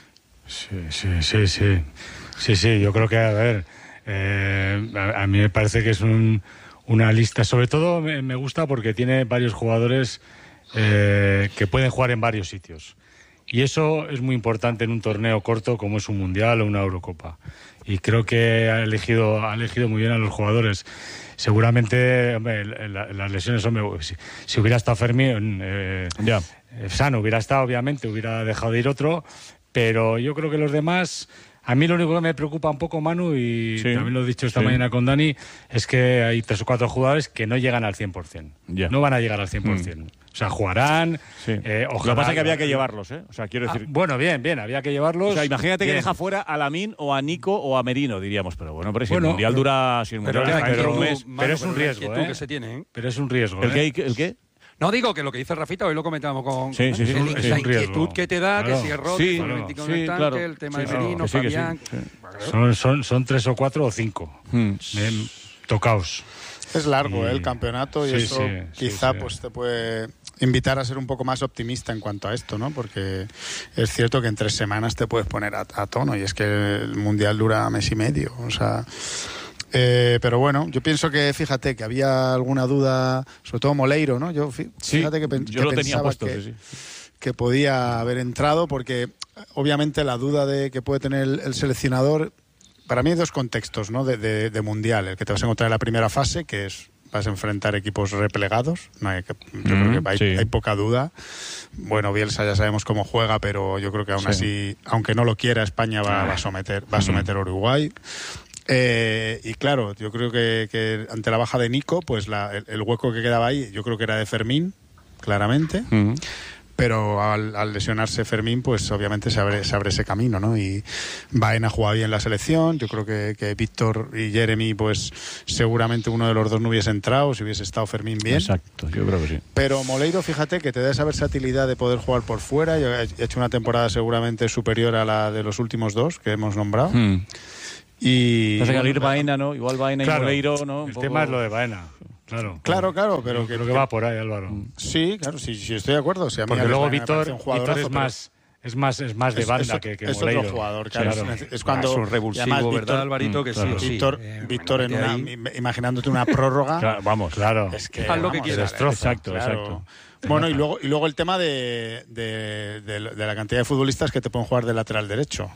Sí, yo creo que, a ver, a mí me parece que es una lista, sobre todo me gusta porque tiene varios jugadores que pueden jugar en varios sitios. Y eso es muy importante en un torneo corto como es un Mundial o una Eurocopa. Y creo que ha elegido muy bien a los jugadores. Seguramente, hombre, las lesiones, hombre, si hubiera estado Fermín, sano hubiera estado, obviamente, hubiera dejado de ir otro. Pero yo creo que los demás... A mí lo único que me preocupa un poco, Manu, y también lo he dicho esta mañana con Dani, es que hay 3 o 4 jugadores que no llegan al 100%. No van a llegar al 100%. O sea, jugarán. Ojalá. Lo que pasa es que había que llevarlos, ¿eh? O sea, quiero decir... Bueno, bien, había que llevarlos. O sea, imagínate que deja fuera a Lamine o a Nico o a Merino, diríamos. Pero bueno, pero si el Mundial dura... Si el Mundial dura un mes... Pero es un riesgo, ¿eh? Que se tiene, ¿eh? Pero es un riesgo, ¿El qué? No, digo que lo que dice Rafita, hoy lo comentábamos con sí, la inquietud que te da, que si es Rodri, el tema de Merino, Fabián... Son 3 o 4 o 5 tocaos. Es largo el campeonato y eso quizá pues te puede invitar a ser un poco más optimista en cuanto a esto, ¿no? Porque es cierto que en 3 semanas te puedes poner a tono, y es que el Mundial dura mes y medio, o sea... pero bueno, yo pienso que, fíjate, que había alguna duda, sobre todo Moleiro, ¿no? Fíjate que yo lo tenía puesto, que podía haber entrado, porque obviamente la duda de que puede tener el seleccionador, para mí hay 2 contextos, ¿no? De Mundial, el que te vas a encontrar en la primera fase, que es vas a enfrentar equipos replegados. Yo creo que hay poca duda. Bueno, Bielsa ya sabemos cómo juega, pero yo creo que aún así, aunque no lo quiera, España va a someter a Uruguay. Y claro, yo creo que ante la baja de Nico, pues el hueco que quedaba ahí, yo creo que era de Fermín, claramente. Pero al lesionarse Fermín, pues obviamente se abre ese camino, ¿no? Y Baena juega bien la selección. Yo creo que Víctor y Jeremy, pues seguramente uno de los dos no hubiese entrado si hubiese estado Fermín bien. Exacto, yo creo que sí. Pero Moleiro, fíjate, que te da esa versatilidad de poder jugar por fuera. Yo he hecho una temporada seguramente superior a la de los últimos dos que hemos nombrado. Y pasa que al ir Baena, ¿no? Igual Baena y Moleiro, ¿no? El tema es lo de Baena. Claro, pero creo que va por ahí, Álvaro. Sí, claro, sí, estoy de acuerdo. O sea, porque luego Víctor es más de banda que es Moleiro. Otro jugador, claro. Es cuando es un revulsivo, ¿verdad, Alvarito? Que sí. Víctor imaginándote una prórroga. Claro. Es que haz lo que quieras. Exacto. Bueno, y luego el tema de la cantidad de futbolistas que te pueden jugar de lateral derecho.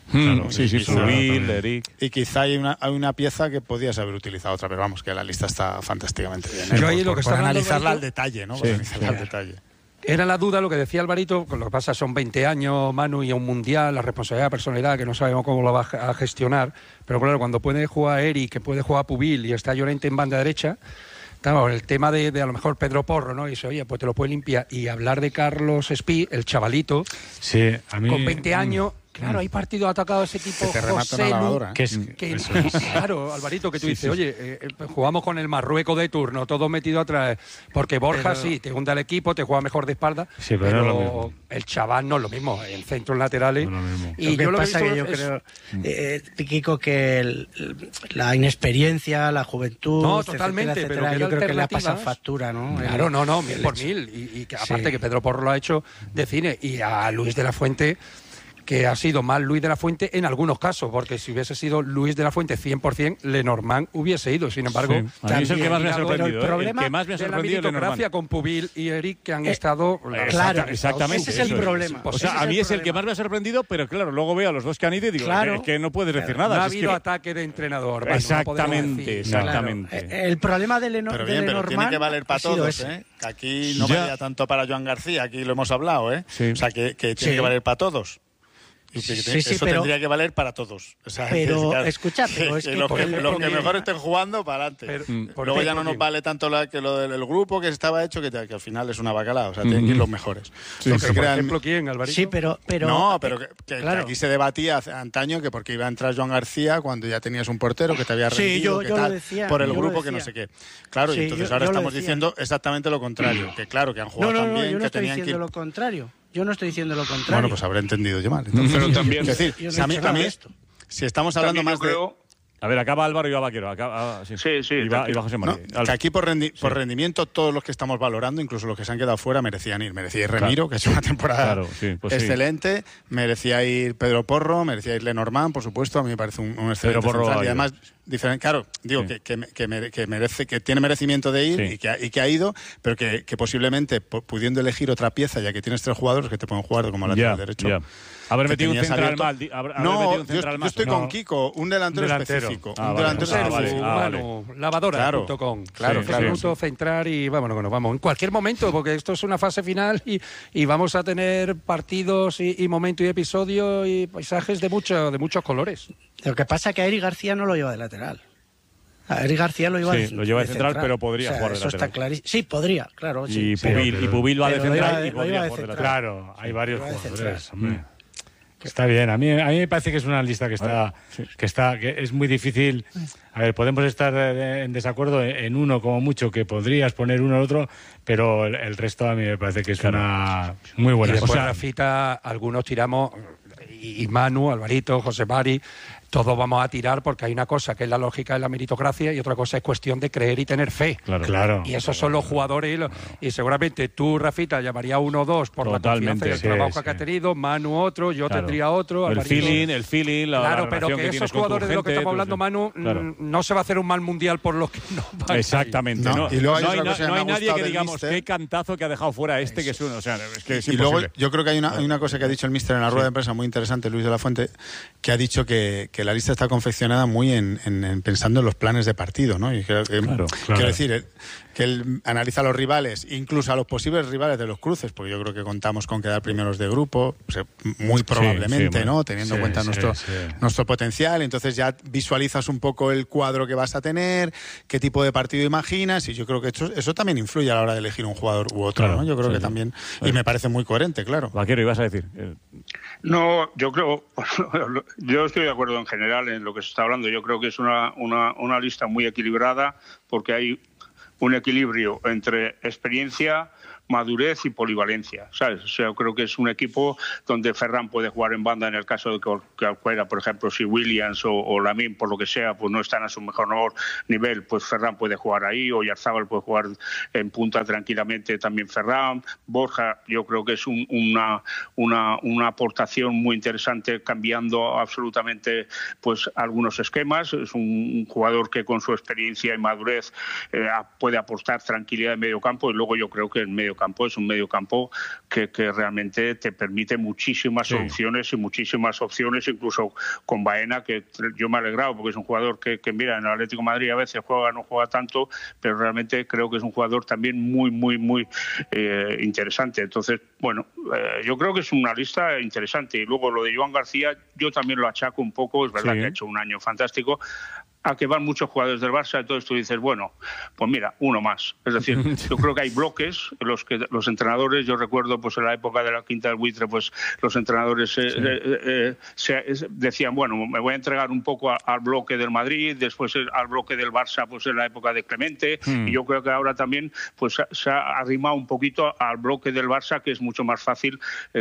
Pubil, Eric. Y quizá hay una pieza que podías haber utilizado otra, pero vamos, que la lista está fantásticamente bien. Yo ahí lo que por analizarla al detalle, ¿no? Al detalle. Era la duda, lo que decía Alvarito, lo que pasa son 20 años, Manu, y un mundial, la responsabilidad, la personalidad, que no sabemos cómo lo va a gestionar, pero claro, cuando puede jugar Eric, que puede jugar Pubil y está Llorente en banda derecha, claro, el tema de a lo mejor Pedro Porro, ¿no? Y dice, oye, pues te lo puede limpiar. Y hablar de Carlos Espí, el chavalito, a mí, con 20 años... Claro, hay partidos atacados de ese tipo. Que te remata una lavadora. Claro, Alvarito, que tú dices, oye, jugamos con el Marruecos de turno, todo metido atrás. Porque Borja te hunde el equipo, te juega mejor de espalda. Sí, pero el chaval no es lo mismo. El centro, laterales. No es lo mismo. Y yo lo que pasa que yo creo, Kiko, que la inexperiencia, la juventud. No, totalmente, etcétera, pero yo creo que le ha pasado factura, ¿no? Claro, no, mil por mil. Y que aparte que Pedro Porro lo ha hecho de cine. Y a Luis de la Fuente, que ha sido más Luis de la Fuente en algunos casos, porque si hubiese sido Luis de la Fuente 100%, Lenormand hubiese ido. Sin embargo, a mí es el que más me ha sorprendido. El problema de la meritocracia con Pubil y Eric, que han estado... Claro, exactamente. Ese es el problema. O sea, a mí es el que más me ha sorprendido, pero claro, luego veo a los dos que han ido y digo, es que no puedes decir nada. No ha habido ataque de entrenador. Exactamente. El problema de Lenormand... Pero tiene que valer para todos, ¿eh? Que aquí no valía tanto para Joan García, aquí lo hemos hablado, ¿eh? O sea, que tiene que valer para todos. Eso tendría que valer para todos. O sea, escucha, pero es que los que mejor estén jugando, para adelante. Luego ya no nos vale tanto que lo del grupo que estaba hecho, que al final es una bacalao. O sea, tienen que ir los mejores. Por ejemplo, ¿quién, Alvarito? Sí, pero no, pero que aquí se debatía hace antaño que porque iba a entrar Joan García cuando ya tenías un portero que te había rendido, yo lo decía, por el grupo que no sé qué. Claro, y entonces ahora estamos diciendo exactamente lo contrario. Que claro, que han jugado tan bien, que tenían que ir... yo no estoy diciendo lo contrario. Yo no estoy diciendo lo contrario. Bueno, pues habré entendido yo mal. Entonces, pero también... Es decir, si estamos hablando más de... A ver, acaba Álvaro y va Vaquero. Sí. Y va José María. Que aquí por rendimiento todos los que estamos valorando, incluso los que se han quedado fuera, merecían ir. Merecía ir Remiro, que ha hecho una temporada excelente. Merecía ir Pedro Porro, merecía ir Lenormand, por supuesto. A mí me parece un excelente central. Y además, diferente, claro, digo que tiene merecimiento de ir y que ha ido, pero que posiblemente pudiendo elegir otra pieza, ya que tienes tres jugadores que te pueden jugar como lateral derecho. Haber metido un central mal. No, yo estoy con Kiko, un delantero específico. Un delantero específico. Lavadora.com. Claro. Minuto central y vámonos, que nos vamos. En cualquier momento, porque esto es una fase final y vamos a tener partidos y momentos y episodios y paisajes de muchos colores. Lo que pasa es que a Eric García no lo lleva de lateral. A Eric García lo lleva de central, pero podría jugar de lateral. Eso está clarísimo. Sí, podría, claro. Y Pubil va de central y podría jugar de lateral. Claro, hay varios jugadores. Está bien, a mí me parece que es una lista que es muy difícil. A ver, podemos estar en desacuerdo en uno como mucho, que podrías poner uno al otro, pero el resto a mí me parece que es una muy buena. Y después Rafita, algunos tiramos, y Manu, Alvarito, José Mari, todos vamos a tirar porque hay una cosa que es la lógica de la meritocracia y otra cosa es cuestión de creer y tener fe. Claro. Y esos son los jugadores y seguramente tú, Rafita, llamaría uno o dos por la confianza y el trabajo que ha tenido, Manu otro, yo tendría otro. El feeling, claro, pero que esos jugadores de los que estamos hablando, Manu, no se va a hacer un mal mundial por los que no van. Exactamente. No hay nadie que digamos qué cantazo que ha dejado fuera que es uno. O sea, es que es imposible. Y luego yo creo que hay una cosa que ha dicho el míster en la rueda de prensa muy interesante, Luis de la Fuente, que ha dicho que que la lista está confeccionada muy pensando en los planes de partido, ¿no? Y creo que, quiero decir, que él analiza a los rivales, incluso a los posibles rivales de los cruces, porque yo creo que contamos con quedar primeros de grupo, muy probablemente, ¿no? Teniendo en cuenta nuestro potencial. Entonces ya visualizas un poco el cuadro que vas a tener, qué tipo de partido imaginas, y yo creo que eso también influye a la hora de elegir un jugador u otro, ¿no? Yo creo que también, y me parece muy coherente, claro. Vaquero, ¿ibas a decir? No, yo creo, yo estoy de acuerdo en general en lo que se está hablando. Yo creo que es una lista muy equilibrada, porque hay un equilibrio entre experiencia, madurez y polivalencia, ¿sabes? O sea, creo que es un equipo donde Ferran puede jugar en banda en el caso de que cualquiera, por ejemplo, si Williams o Lamine, por lo que sea, pues no están a su mejor nivel, pues Ferran puede jugar ahí, o Oyarzabal puede jugar en punta tranquilamente también Ferran. Borja, yo creo que es una aportación muy interesante, cambiando absolutamente pues algunos esquemas. Es un jugador que con su experiencia y madurez puede aportar tranquilidad en medio campo, y luego yo creo que el medio campo es un medio campo que realmente te permite muchísimas soluciones y muchísimas opciones, incluso con Baena, que yo me he alegrado porque es un jugador que mira, en el Atlético de Madrid a veces no juega tanto, pero realmente creo que es un jugador también muy interesante. Entonces, bueno, yo creo que es una lista interesante. Y luego lo de Joan García, yo también lo achaco un poco, es verdad que ha hecho un año fantástico, a que van muchos jugadores del Barça, entonces tú dices, bueno, pues mira, uno más. Es decir, yo creo que hay bloques en los que los entrenadores, yo recuerdo pues en la época de la Quinta del Buitre, pues los entrenadores decían, bueno, me voy a entregar un poco al bloque del Madrid, después al bloque del Barça, pues en la época de Clemente, y yo creo que ahora también pues se ha arrimado un poquito al bloque del Barça, que es mucho más fácil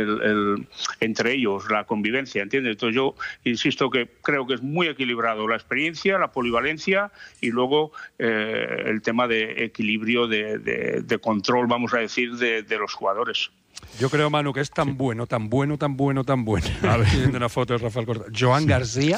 entre ellos, la convivencia, ¿entiendes? Entonces yo insisto que creo que es muy equilibrado la experiencia, la polivalencia, y luego el tema de equilibrio, de control, vamos a decir, de los jugadores. Yo creo, Manu, que es tan bueno. A ver, viendo una foto de Rafael Cortés. Joan García.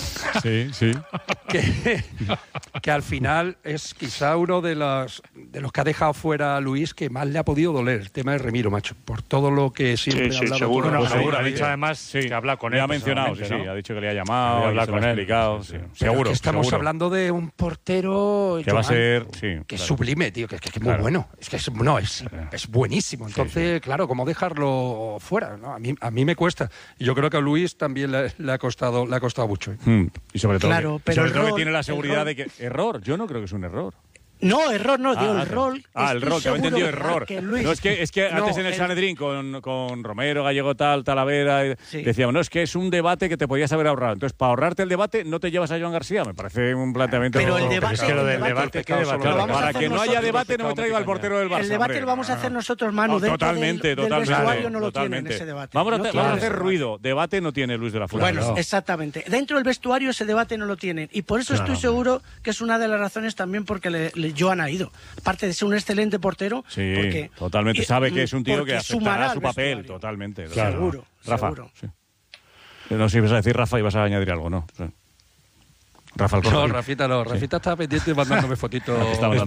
Que al final es quizá uno de los que ha dejado fuera a Luis que más le ha podido doler. El tema de Remiro, macho. Por todo lo que siempre ha hablado. Seguro. Ha dicho además que habla con él. Ha mencionado, ha dicho que le ha llamado, habla con él, explicado. Seguro. Estamos hablando de un portero que va a ser. Que es sublime, tío. Que es muy bueno. Es que es buenísimo. Entonces, claro, ¿cómo dejarlo fuera? ¿No? A mí me cuesta. Y yo creo que a Luis también le ha costado mucho. Y sobre todo, pero que tiene la seguridad de que error, yo no creo que es un error. No, error no, digo el rol. El rol, que había entendido error. No, es que antes en el Sanedrín con Romero, Gallego Talavera, decíamos, no, es que es un debate que te podías haber ahorrado. Entonces, para ahorrarte el debate, no te llevas a Joan García. Me parece un planteamiento... Pero el debate... Es que lo del debate, ¿qué debate? Para que no haya debate, no me traiga al portero del Barça. El debate lo vamos a hacer nosotros, Manu. Totalmente. Del vestuario no lo tienen ese debate. Vamos a hacer ruido. Debate no tiene Luis de la Fuente. Bueno, exactamente. Dentro del vestuario ese debate no lo tienen. Y por eso estoy seguro que es una de las razones también porque Joan ha ido. Aparte de ser un excelente portero. Sí, porque, totalmente. Sabe que es un tío que aceptará su papel, totalmente. Seguro. Rafa. Seguro. Sí. No sé si ibas a decir Rafa y vas a añadir algo, ¿no? Sí. Rafa Alcorta. No, Rafita no. Rafita estaba pendiente mandándome fotitos.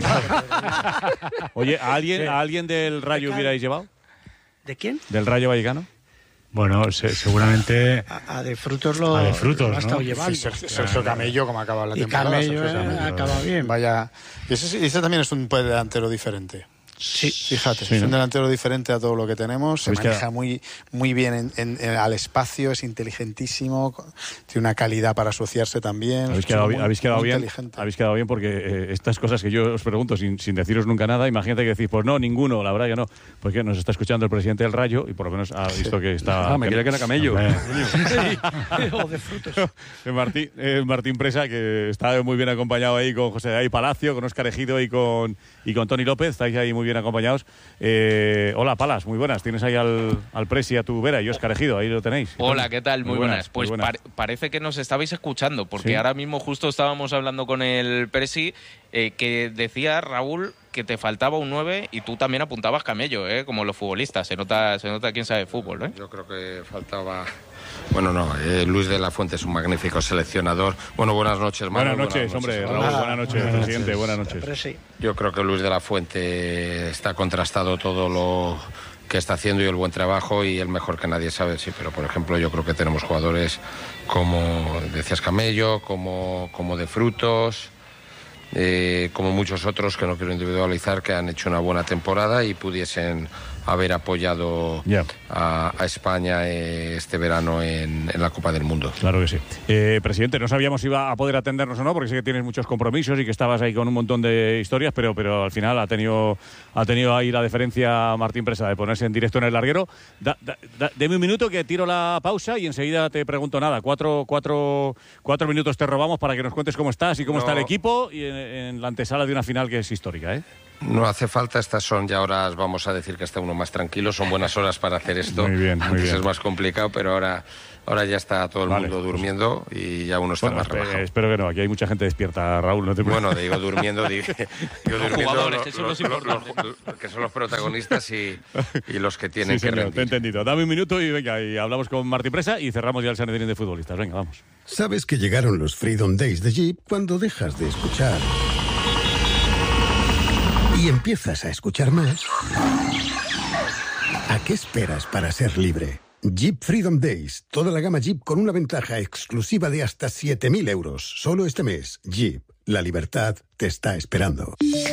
Oye, ¿a alguien del Rayo hubierais llevado? ¿De quién? ¿Del Rayo Vallecano? Bueno, seguramente... A De Frutos lo ha estado ¿no? llevando. Sergio Camello, como ha acabado la temporada. Y Camello acaba bien. Vaya. Ese también es un delantero diferente. Sí. Fíjate, es un delantero diferente a todo lo que tenemos, se maneja muy bien al espacio, es inteligentísimo, tiene una calidad para asociarse también. Habéis quedado bien porque estas cosas que yo os pregunto sin deciros nunca nada, imagínate que decís, pues no, ninguno, la verdad que no, porque nos está escuchando el presidente del Rayo y por lo menos ha visto que está... me quería que era Camello. O De Frutos. Martín Presa, que está muy bien acompañado ahí con José Day Palacio, con Óscar Ejido y con Toni López, estáis ahí muy bien acompañados. Hola, Palas, muy buenas. Tienes ahí al Presi a tu vera y Óscar Ejido, ahí lo tenéis. Hola, ¿qué tal? Muy buenas. Pues muy buenas. Parece que nos estabais escuchando, porque ahora mismo justo estábamos hablando con el Presi, que decía, Raúl, que te faltaba un 9 y tú también apuntabas Camello, como los futbolistas. Se nota quién sabe de fútbol, Yo creo que faltaba... Bueno, no, Luis de la Fuente es un magnífico seleccionador. Bueno, buenas noches, Manu. Buenas noches, hombre, Raúl, buenas noches, presidente, buenas noches. Yo creo que Luis de la Fuente está contrastado todo está haciendo y el buen trabajo, y el mejor que nadie sabe, sí, pero por ejemplo yo creo que tenemos jugadores como decías Camello, como De Frutos, como muchos otros que no quiero individualizar, que han hecho una buena temporada y pudiesen haber apoyado a España este verano en la Copa del Mundo. Claro que sí. Presidente, no sabíamos si iba a poder atendernos o no, porque sé que tienes muchos compromisos y que estabas ahí con un montón de historias, pero al final ha tenido ahí la deferencia Martín Presa de ponerse en directo en el larguero. Deme un minuto que tiro la pausa y enseguida te pregunto nada. Cuatro minutos te robamos para que nos cuentes cómo estás y cómo está el equipo y en la antesala de una final que es histórica, ¿eh? No hace falta, estas son ya horas, vamos a decir que está uno más tranquilo, son buenas horas para hacer esto. Muy bien, Antes es más complicado, pero ahora ya está todo el mundo durmiendo y ya uno está más relajado. Espero que no, aquí hay mucha gente despierta, Raúl, no te preocupes. Bueno, digo durmiendo, digo jugadores, eso es lo importante. Que son los protagonistas y los que tienen que rendir. Te he entendido. Dame un minuto y venga, y hablamos con Martín Presa y cerramos ya el Sanedrín de futbolistas. Venga, vamos. Sabes que llegaron los Freedom Days de Jeep cuando dejas de escuchar y empiezas a escuchar más. ¿A qué esperas para ser libre? Jeep Freedom Days. Toda la gama Jeep con una ventaja exclusiva de hasta 7.000 euros. Solo este mes. Jeep. La libertad te está esperando.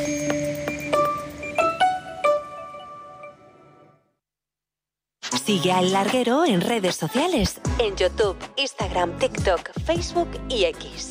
Sigue al Larguero en redes sociales. En YouTube, Instagram, TikTok, Facebook y X.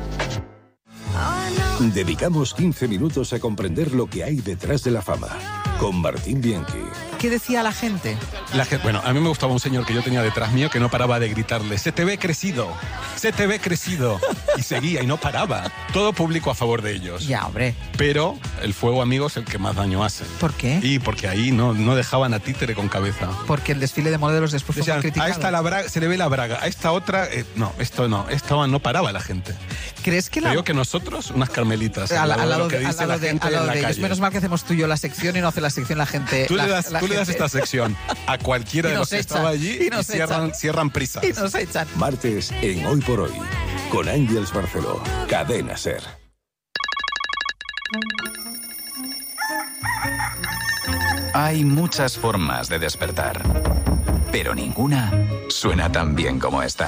Dedicamos 15 minutos a comprender lo que hay detrás de la fama. Con Martín Bianchi. ¿Qué decía la gente? Bueno, a mí me gustaba un señor que yo tenía detrás mío que no paraba de gritarle: ¡se te ve crecido! ¡Se te ve crecido! Y seguía y no paraba. Todo público a favor de ellos. Ya, hombre. Pero el fuego amigo es el que más daño hace. ¿Por qué? Y porque ahí no dejaban a títere con cabeza. Porque el desfile de modelos después fue criticado. A esta la braga, se le ve la braga. A esta otra, esto no paraba la gente. ¿Crees que Creo que nosotros, unas carmelitas. Al lado de ellos. Menos mal que hacemos tú y yo la sección y no hace la sección la gente. Tú le das esta sección a cualquiera de los que estaba allí y cierran prisas. Y nos echan. Martes en Hoy por Hoy, con Ángeles Barceló, Cadena SER. Hay muchas formas de despertar, pero ninguna suena tan bien como esta.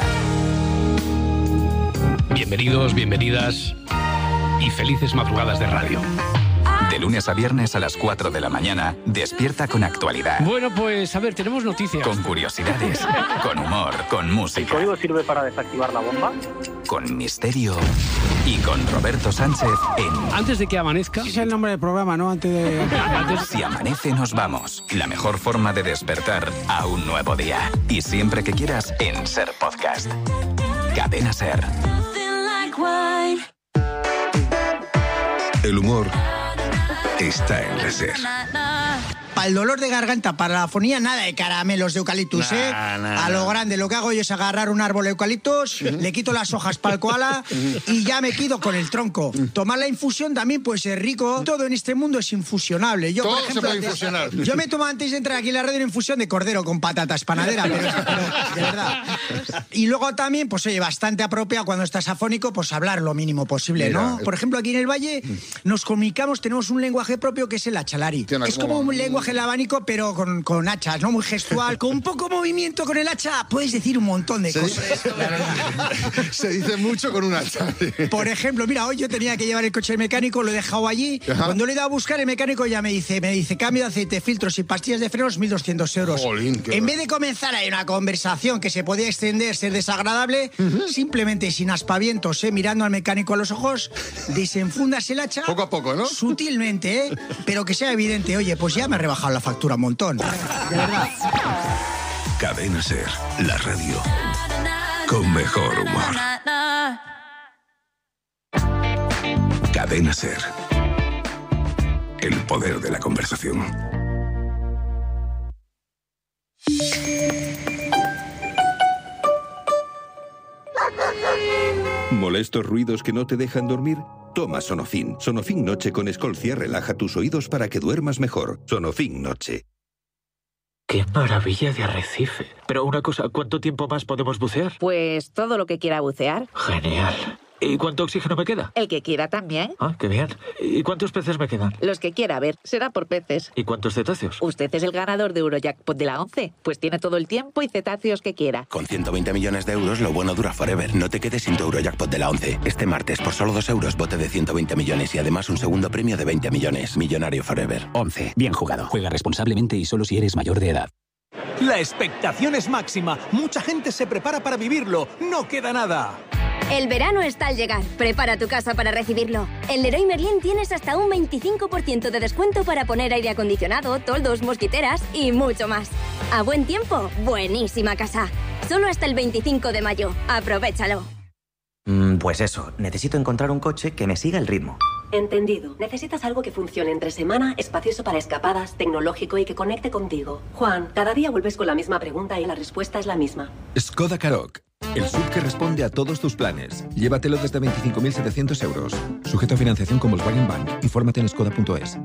Bienvenidos, bienvenidas y felices madrugadas de radio. De lunes a viernes a las 4 de la mañana, despierta con actualidad. Bueno, pues a ver, tenemos noticias. Con curiosidades, con humor, con música. ¿El código sirve para desactivar la bomba? Con misterio y con Roberto Sánchez en... Antes de que amanezca... Ese es el nombre del programa, ¿no? Antes de... Si amanece, nos vamos. La mejor forma de despertar a un nuevo día. Y siempre que quieras, en SER Podcast. Cadena SER. El humor está en la SER. Para el dolor de garganta, para la afonía, nada de caramelos de eucaliptus, ¿eh? A lo grande, lo que hago yo es agarrar un árbol de eucaliptus, le quito las hojas para el koala y ya me quedo con el tronco. Tomar la infusión también puede ser rico. Todo en este mundo es infusionable. Yo, todo por ejemplo, se puede infusionar. Yo me tomo antes de entrar aquí en la radio una infusión de cordero con patatas panadera, pero de verdad. Y luego también, pues oye, bastante apropiado cuando estás afónico, pues hablar lo mínimo posible, ¿no? Por ejemplo, aquí en el Valle nos comunicamos, tenemos un lenguaje propio que es el achalari. Es como un lenguaje el abanico, pero con hachas, ¿no? Muy gestual. Con un poco movimiento con el hacha puedes decir un montón de cosas. Se dice mucho con un hacha. Por ejemplo, mira, hoy yo tenía que llevar el coche del mecánico, lo he dejado allí. Ajá. Cuando lo he ido a buscar, el mecánico ya me dice cambio de aceite, filtros y pastillas de frenos, 1.200 euros. Jolín, en vez de comenzar ahí una conversación que se podía extender, ser desagradable, simplemente sin aspavientos, mirando al mecánico a los ojos, desenfundas el hacha. Poco a poco, ¿no? Sutilmente, pero que sea evidente. Oye, pues ya me he rebajado la factura un montón. De verdad. Cadena SER, la radio con mejor humor. Cadena SER. El poder de la conversación. ¿Molestos ruidos que no te dejan dormir? Toma Sonofin. Sonofin Noche con Escolcia relaja tus oídos para que duermas mejor. Sonofin Noche. ¡Qué maravilla de arrecife! Pero una cosa, ¿cuánto tiempo más podemos bucear? Pues todo lo que quiera bucear. Genial. ¿Y cuánto oxígeno me queda? El que quiera también. Ah, qué bien. ¿Y cuántos peces me quedan? Los que quiera, a ver, será por peces. ¿Y cuántos cetáceos? Usted es el ganador de Eurojackpot de la 11, pues tiene todo el tiempo y cetáceos que quiera. Con 120 millones de euros, lo bueno dura forever. No te quedes sin tu Eurojackpot de la 11. Este martes, por solo 2 euros, bote de 120 millones y además un segundo premio de 20 millones. Millonario forever. 11. Bien jugado. Juega responsablemente y solo si eres mayor de edad. La expectación es máxima. Mucha gente se prepara para vivirlo. No queda nada. El verano está al llegar. Prepara tu casa para recibirlo. En Leroy Merlin tienes hasta un 25% de descuento para poner aire acondicionado, toldos, mosquiteras y mucho más. A buen tiempo, buenísima casa. Solo hasta el 25 de mayo. Aprovéchalo. Pues eso, necesito encontrar un coche que me siga el ritmo. Entendido. Necesitas algo que funcione entre semana, espacioso para escapadas, tecnológico y que conecte contigo. Juan, cada día vuelves con la misma pregunta y la respuesta es la misma. Skoda Karoq. El SUV que responde a todos tus planes. Llévatelo desde 25.700 euros. Sujeto a financiación con Volkswagen Bank. Infórmate en skoda.es.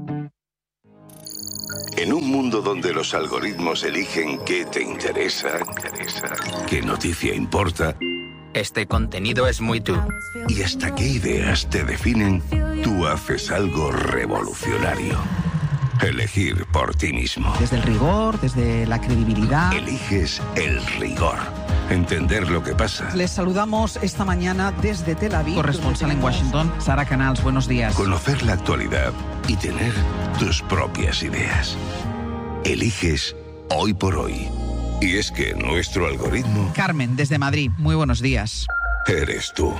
En un mundo donde los algoritmos eligen qué te interesa, qué noticia importa, este contenido es muy tú. y hasta qué ideas te definen, tú haces algo revolucionario. Elegir por ti mismo. Desde el rigor, desde la credibilidad. Eliges el rigor. Entender lo que pasa. Les saludamos esta mañana desde Tel Aviv. Corresponsal en Washington, Sara Canals, buenos días. Conocer la actualidad y tener tus propias ideas. Eliges Hoy por Hoy. Y es que nuestro algoritmo... Carmen, desde Madrid, muy buenos días. Eres tú.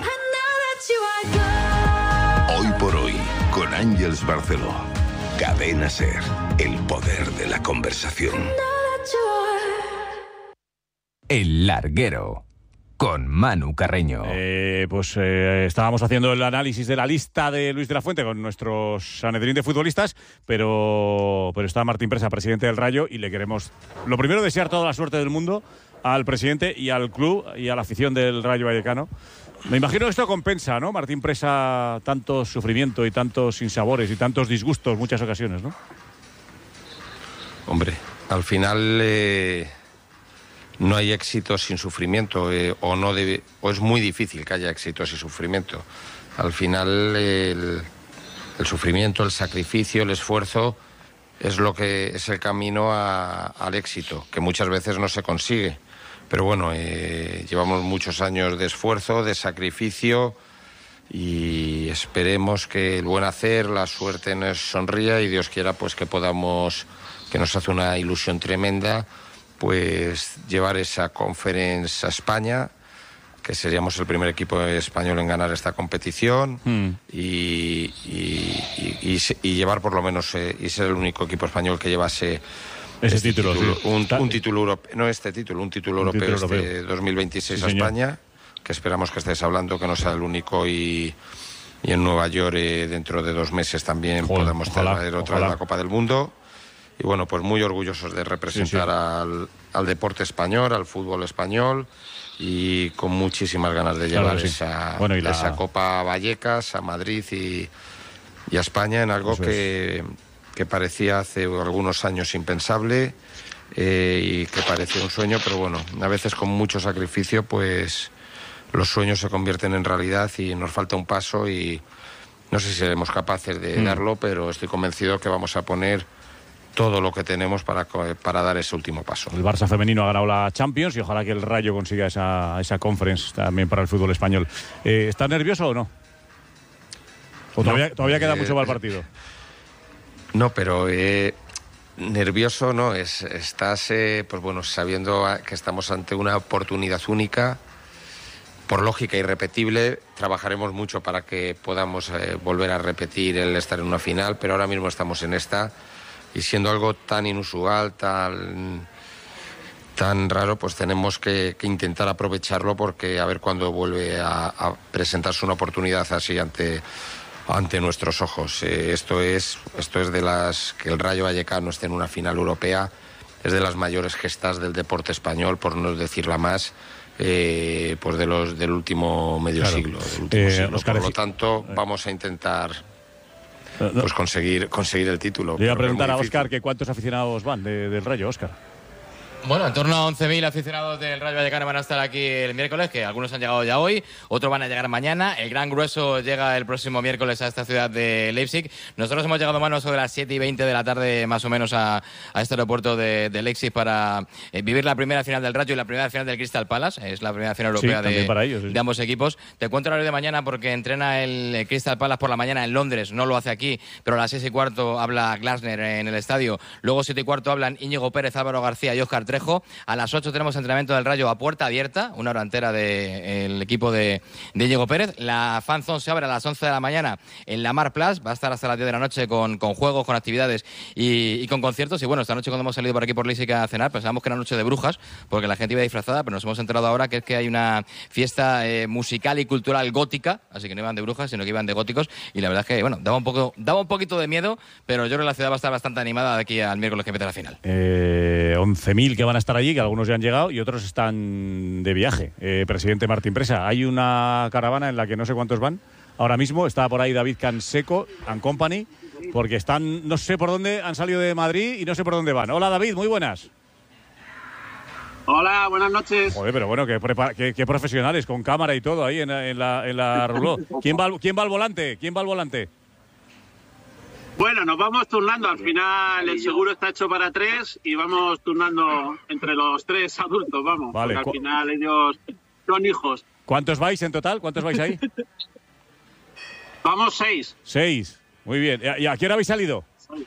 Hoy por Hoy, con Ángeles Barceló. Cadena SER, el poder de la conversación. El Larguero, con Manu Carreño. Estábamos haciendo el análisis de la lista de Luis de la Fuente con nuestros Sanedrín de futbolistas, pero está Martín Presa, presidente del Rayo, y le queremos, lo primero, desear toda la suerte del mundo al presidente y al club y a la afición del Rayo Vallecano. Me imagino que esto compensa, ¿no, Martín Presa, tanto sufrimiento y tantos sinsabores y tantos disgustos muchas ocasiones, ¿no? Hombre, al final no hay éxito sin sufrimiento, o es muy difícil que haya éxito sin sufrimiento. Al final el sufrimiento, el sacrificio, el esfuerzo es lo que es el camino al éxito, que muchas veces no se consigue. Pero bueno, llevamos muchos años de esfuerzo, de sacrificio, y esperemos que el buen hacer, la suerte nos sonría y Dios quiera pues que podamos, que nos hace una ilusión tremenda, pues llevar esa conference a España, que seríamos el primer equipo español en ganar esta competición y llevar por lo menos, y ser el único equipo español que llevase ese título, sí. un título europeo, no este título, un título europeo este 2026 a España, que esperamos que estés hablando, que no sea el único, y en Nueva York dentro de 2 meses también podamos traer otra vez la Copa del Mundo. Y bueno, pues muy orgullosos de representar al deporte español, al fútbol español, y con muchísimas ganas de llevar esa Copa a Vallecas, a Madrid y a España, en algo que parecía hace algunos años impensable y que parecía un sueño, pero bueno, a veces con mucho sacrificio pues los sueños se convierten en realidad y nos falta un paso, y no sé si seremos capaces de darlo, pero estoy convencido que vamos a poner todo lo que tenemos para dar ese último paso. El Barça femenino ha ganado la Champions y ojalá que el Rayo consiga esa conference también para el fútbol español. ¿Estás nervioso o no? ¿O todavía queda mucho para el partido? No, pero nervioso no, estás pues bueno, sabiendo que estamos ante una oportunidad única, por lógica irrepetible. Trabajaremos mucho para que podamos volver a repetir el estar en una final, pero ahora mismo estamos en esta, y siendo algo tan inusual, tan raro, pues tenemos que intentar aprovecharlo, porque a ver cuándo vuelve a presentarse una oportunidad así ante nuestros ojos. Esto es de las que el Rayo Vallecano esté en una final europea, es de las mayores gestas del deporte español, por no decirla más, pues del último medio siglo. Por lo tanto, vamos a intentar pues conseguir el título. Le voy a preguntar a Óscar que cuántos aficionados van del Rayo, Óscar. Bueno, en torno a 11.000 aficionados del Rayo Vallecano van a estar aquí el miércoles, que algunos han llegado ya hoy, otros van a llegar mañana. El gran grueso llega el próximo miércoles a esta ciudad de Leipzig. Nosotros hemos llegado más sobre las 7:20 de la tarde, más o menos, a este aeropuerto de Leipzig para vivir la primera final del Rayo y la primera final del Crystal Palace. Es la primera final europea de ambos equipos. Te cuento el horario de mañana porque entrena el Crystal Palace por la mañana en Londres, no lo hace aquí, pero a las 6:15 habla Glasner en el estadio. Luego 7:15 hablan Íñigo Pérez, Álvaro García y Óscar Trejo. A las 8 tenemos entrenamiento del Rayo a puerta abierta, una hora entera del equipo de Íñigo Pérez. La Fan Zone se abre a las 11 de la mañana en la Mar Plus, va a estar hasta las 10 de la noche con juegos, con actividades y con conciertos. Y bueno, esta noche cuando hemos salido por aquí por Leipzig a cenar, pensábamos que era noche de brujas, porque la gente iba disfrazada, pero nos hemos enterado ahora que es que hay una fiesta musical y cultural gótica, así que no iban de brujas, sino que iban de góticos, y la verdad es que, bueno, daba un poquito de miedo, pero yo creo que la ciudad va a estar bastante animada de aquí al miércoles que empieza la final. 11.000 que van a estar allí, que algunos ya han llegado y otros están de viaje. Presidente Martín Presa, hay una caravana en la que no sé cuántos van. Ahora mismo está por ahí David Canseco and Company, porque están, no sé por dónde, han salido de Madrid y no sé por dónde van. Hola David, muy buenas. Hola, buenas noches. Joder, pero bueno, qué profesionales, con cámara y todo ahí en la rouleau. ¿Quién va al volante? ¿Quién va al volante? Bueno, nos vamos turnando. Al final el seguro está hecho para 3 y vamos turnando entre los 3 adultos, vamos. Vale. Porque al final ellos son hijos. ¿Cuántos vais en total? ¿Cuántos vais ahí? Vamos 6. 6. Muy bien. ¿Y a qué hora habéis salido?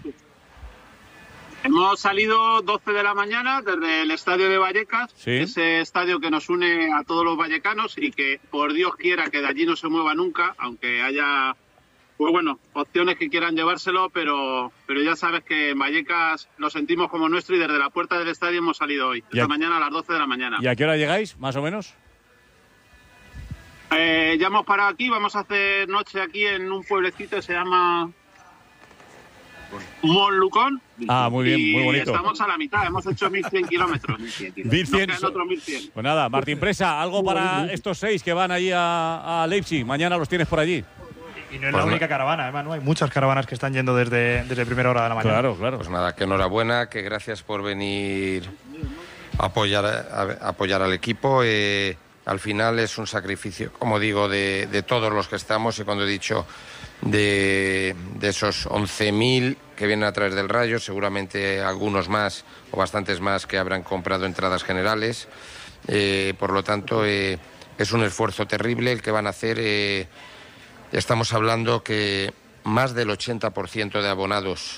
Hemos salido 12 de la mañana desde el estadio de Vallecas, ¿sí? Ese estadio que nos une a todos los vallecanos y que por Dios quiera que de allí no se mueva nunca, aunque haya... Pues bueno, opciones que quieran llevárselo, pero ya sabes que en Vallecas lo sentimos como nuestro y desde la puerta del estadio hemos salido hoy, esta mañana a las 12 de la mañana. ¿Y a qué hora llegáis, más o menos? Ya hemos parado aquí, vamos a hacer noche aquí en un pueblecito que se llama Montlucón. Ah, muy bien, muy bonito. Y estamos a la mitad, hemos hecho 1.100 kilómetros. 1.100. Nos quedan otros 1.100. Pues nada, Martín Presa, algo para estos 6 que van allí a Leipzig. Mañana los tienes por allí. Y no es la única caravana, además, ¿no? Hay muchas caravanas que están yendo desde primera hora de la mañana. Claro. Pues nada, que enhorabuena, que gracias por venir a apoyar al equipo. Al final es un sacrificio, como digo, de todos los que estamos, y cuando he dicho de esos 11.000 que vienen a través del Rayo, seguramente algunos más o bastantes más que habrán comprado entradas generales. Por lo tanto, es un esfuerzo terrible el que van a hacer. Estamos hablando que más del 80% de abonados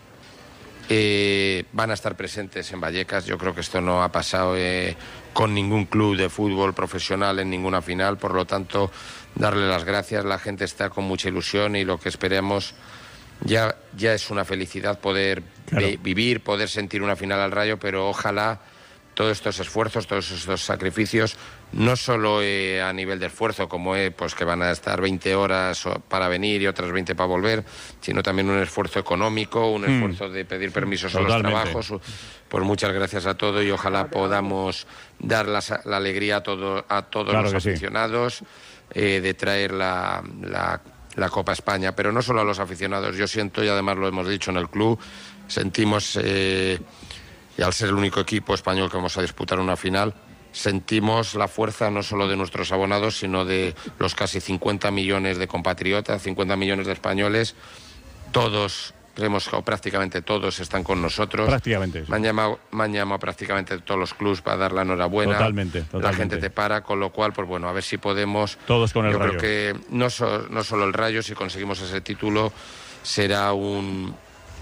van a estar presentes en Vallecas. Yo creo que esto no ha pasado con ningún club de fútbol profesional en ninguna final. Por lo tanto, darle las gracias. La gente está con mucha ilusión y lo que esperemos ya es una felicidad poder vivir, poder sentir una final al Rayo, pero ojalá todos estos esfuerzos, todos estos sacrificios, no solo a nivel de esfuerzo, como pues que van a estar 20 horas para venir y otras 20 para volver, sino también un esfuerzo económico, un esfuerzo de pedir permisos a los trabajos. Pues muchas gracias a todos y ojalá podamos dar la alegría a todos los aficionados, de traer la Copa España, pero no solo a los aficionados. Yo siento, y además lo hemos dicho en el club, sentimos... y al ser el único equipo español que vamos a disputar una final, sentimos la fuerza no solo de nuestros abonados, sino de los casi 50 millones de compatriotas, 50 millones de españoles. Todos, creemos que prácticamente todos están con nosotros. Prácticamente. Sí. Me han llamado prácticamente todos los clubs para dar la enhorabuena. Totalmente. La gente te para, con lo cual, pues bueno, a ver si podemos... Todos con el Rayo. Yo creo que no solo el Rayo, si conseguimos ese título, será un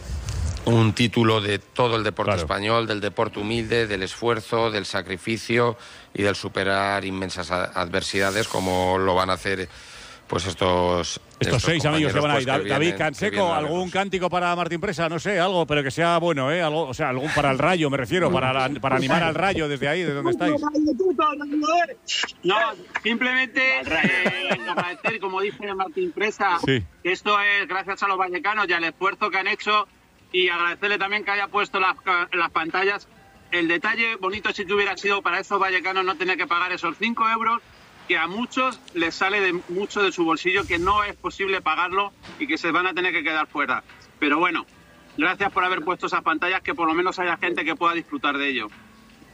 título de todo el deporte español, del deporte humilde, del esfuerzo, del sacrificio y del superar inmensas adversidades, como lo van a hacer pues estos 6 amigos que van ahí. Pues, David Canseco, ¿algún cántico para Martín Presa? No sé, algo, pero que sea bueno, algo, o sea, algún para el Rayo, me refiero, para animar al Rayo desde ahí, de donde estáis. No, simplemente agradecer, como dice Martín Presa, que esto es gracias a los vallecanos y al esfuerzo que han hecho, y agradecerle también que haya puesto las pantallas. El detalle bonito sí que hubiera sido para esos vallecanos no tener que pagar esos 5 euros, que a muchos les sale mucho de su bolsillo, que no es posible pagarlo y que se van a tener que quedar fuera. Pero bueno, gracias por haber puesto esas pantallas, que por lo menos haya gente que pueda disfrutar de ello.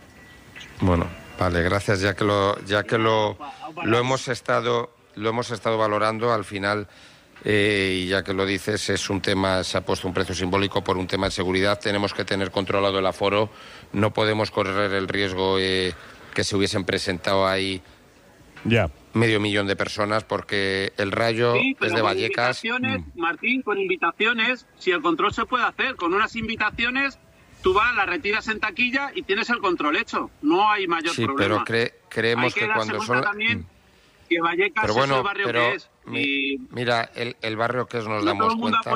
Bueno, vale, gracias. Ya que lo hemos estado valorando, al final, y ya que lo dices, es un tema, se ha puesto un precio simbólico por un tema de seguridad. Tenemos que tener controlado el aforo. No podemos correr el riesgo que se hubiesen presentado ahí medio millón de personas, porque el Rayo es de Vallecas. Martín, con invitaciones, si el control se puede hacer, con unas invitaciones, tú vas, las retiras en taquilla y tienes el control hecho. No hay mayor problema. Pero creemos que cuando son... También que Vallecas es el barrio que es. Mira, el barrio que es nos damos cuenta,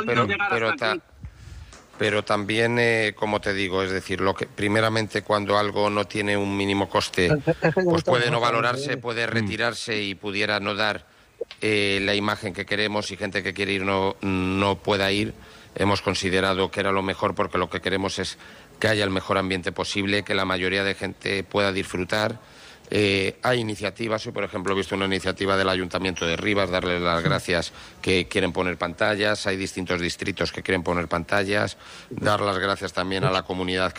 pero también, como te digo, es decir, primeramente cuando algo no tiene un mínimo coste, pues puede no valorarse, puede retirarse y pudiera no dar la imagen que queremos, y gente que quiere ir no pueda ir. Hemos considerado que era lo mejor, porque lo que queremos es que haya el mejor ambiente posible, que la mayoría de gente pueda disfrutar. Hay iniciativas. Hoy, por ejemplo, he visto una iniciativa del Ayuntamiento de Rivas, darle las gracias, que quieren poner pantallas. Hay distintos distritos que quieren poner pantallas. Dar las gracias también a la comunidad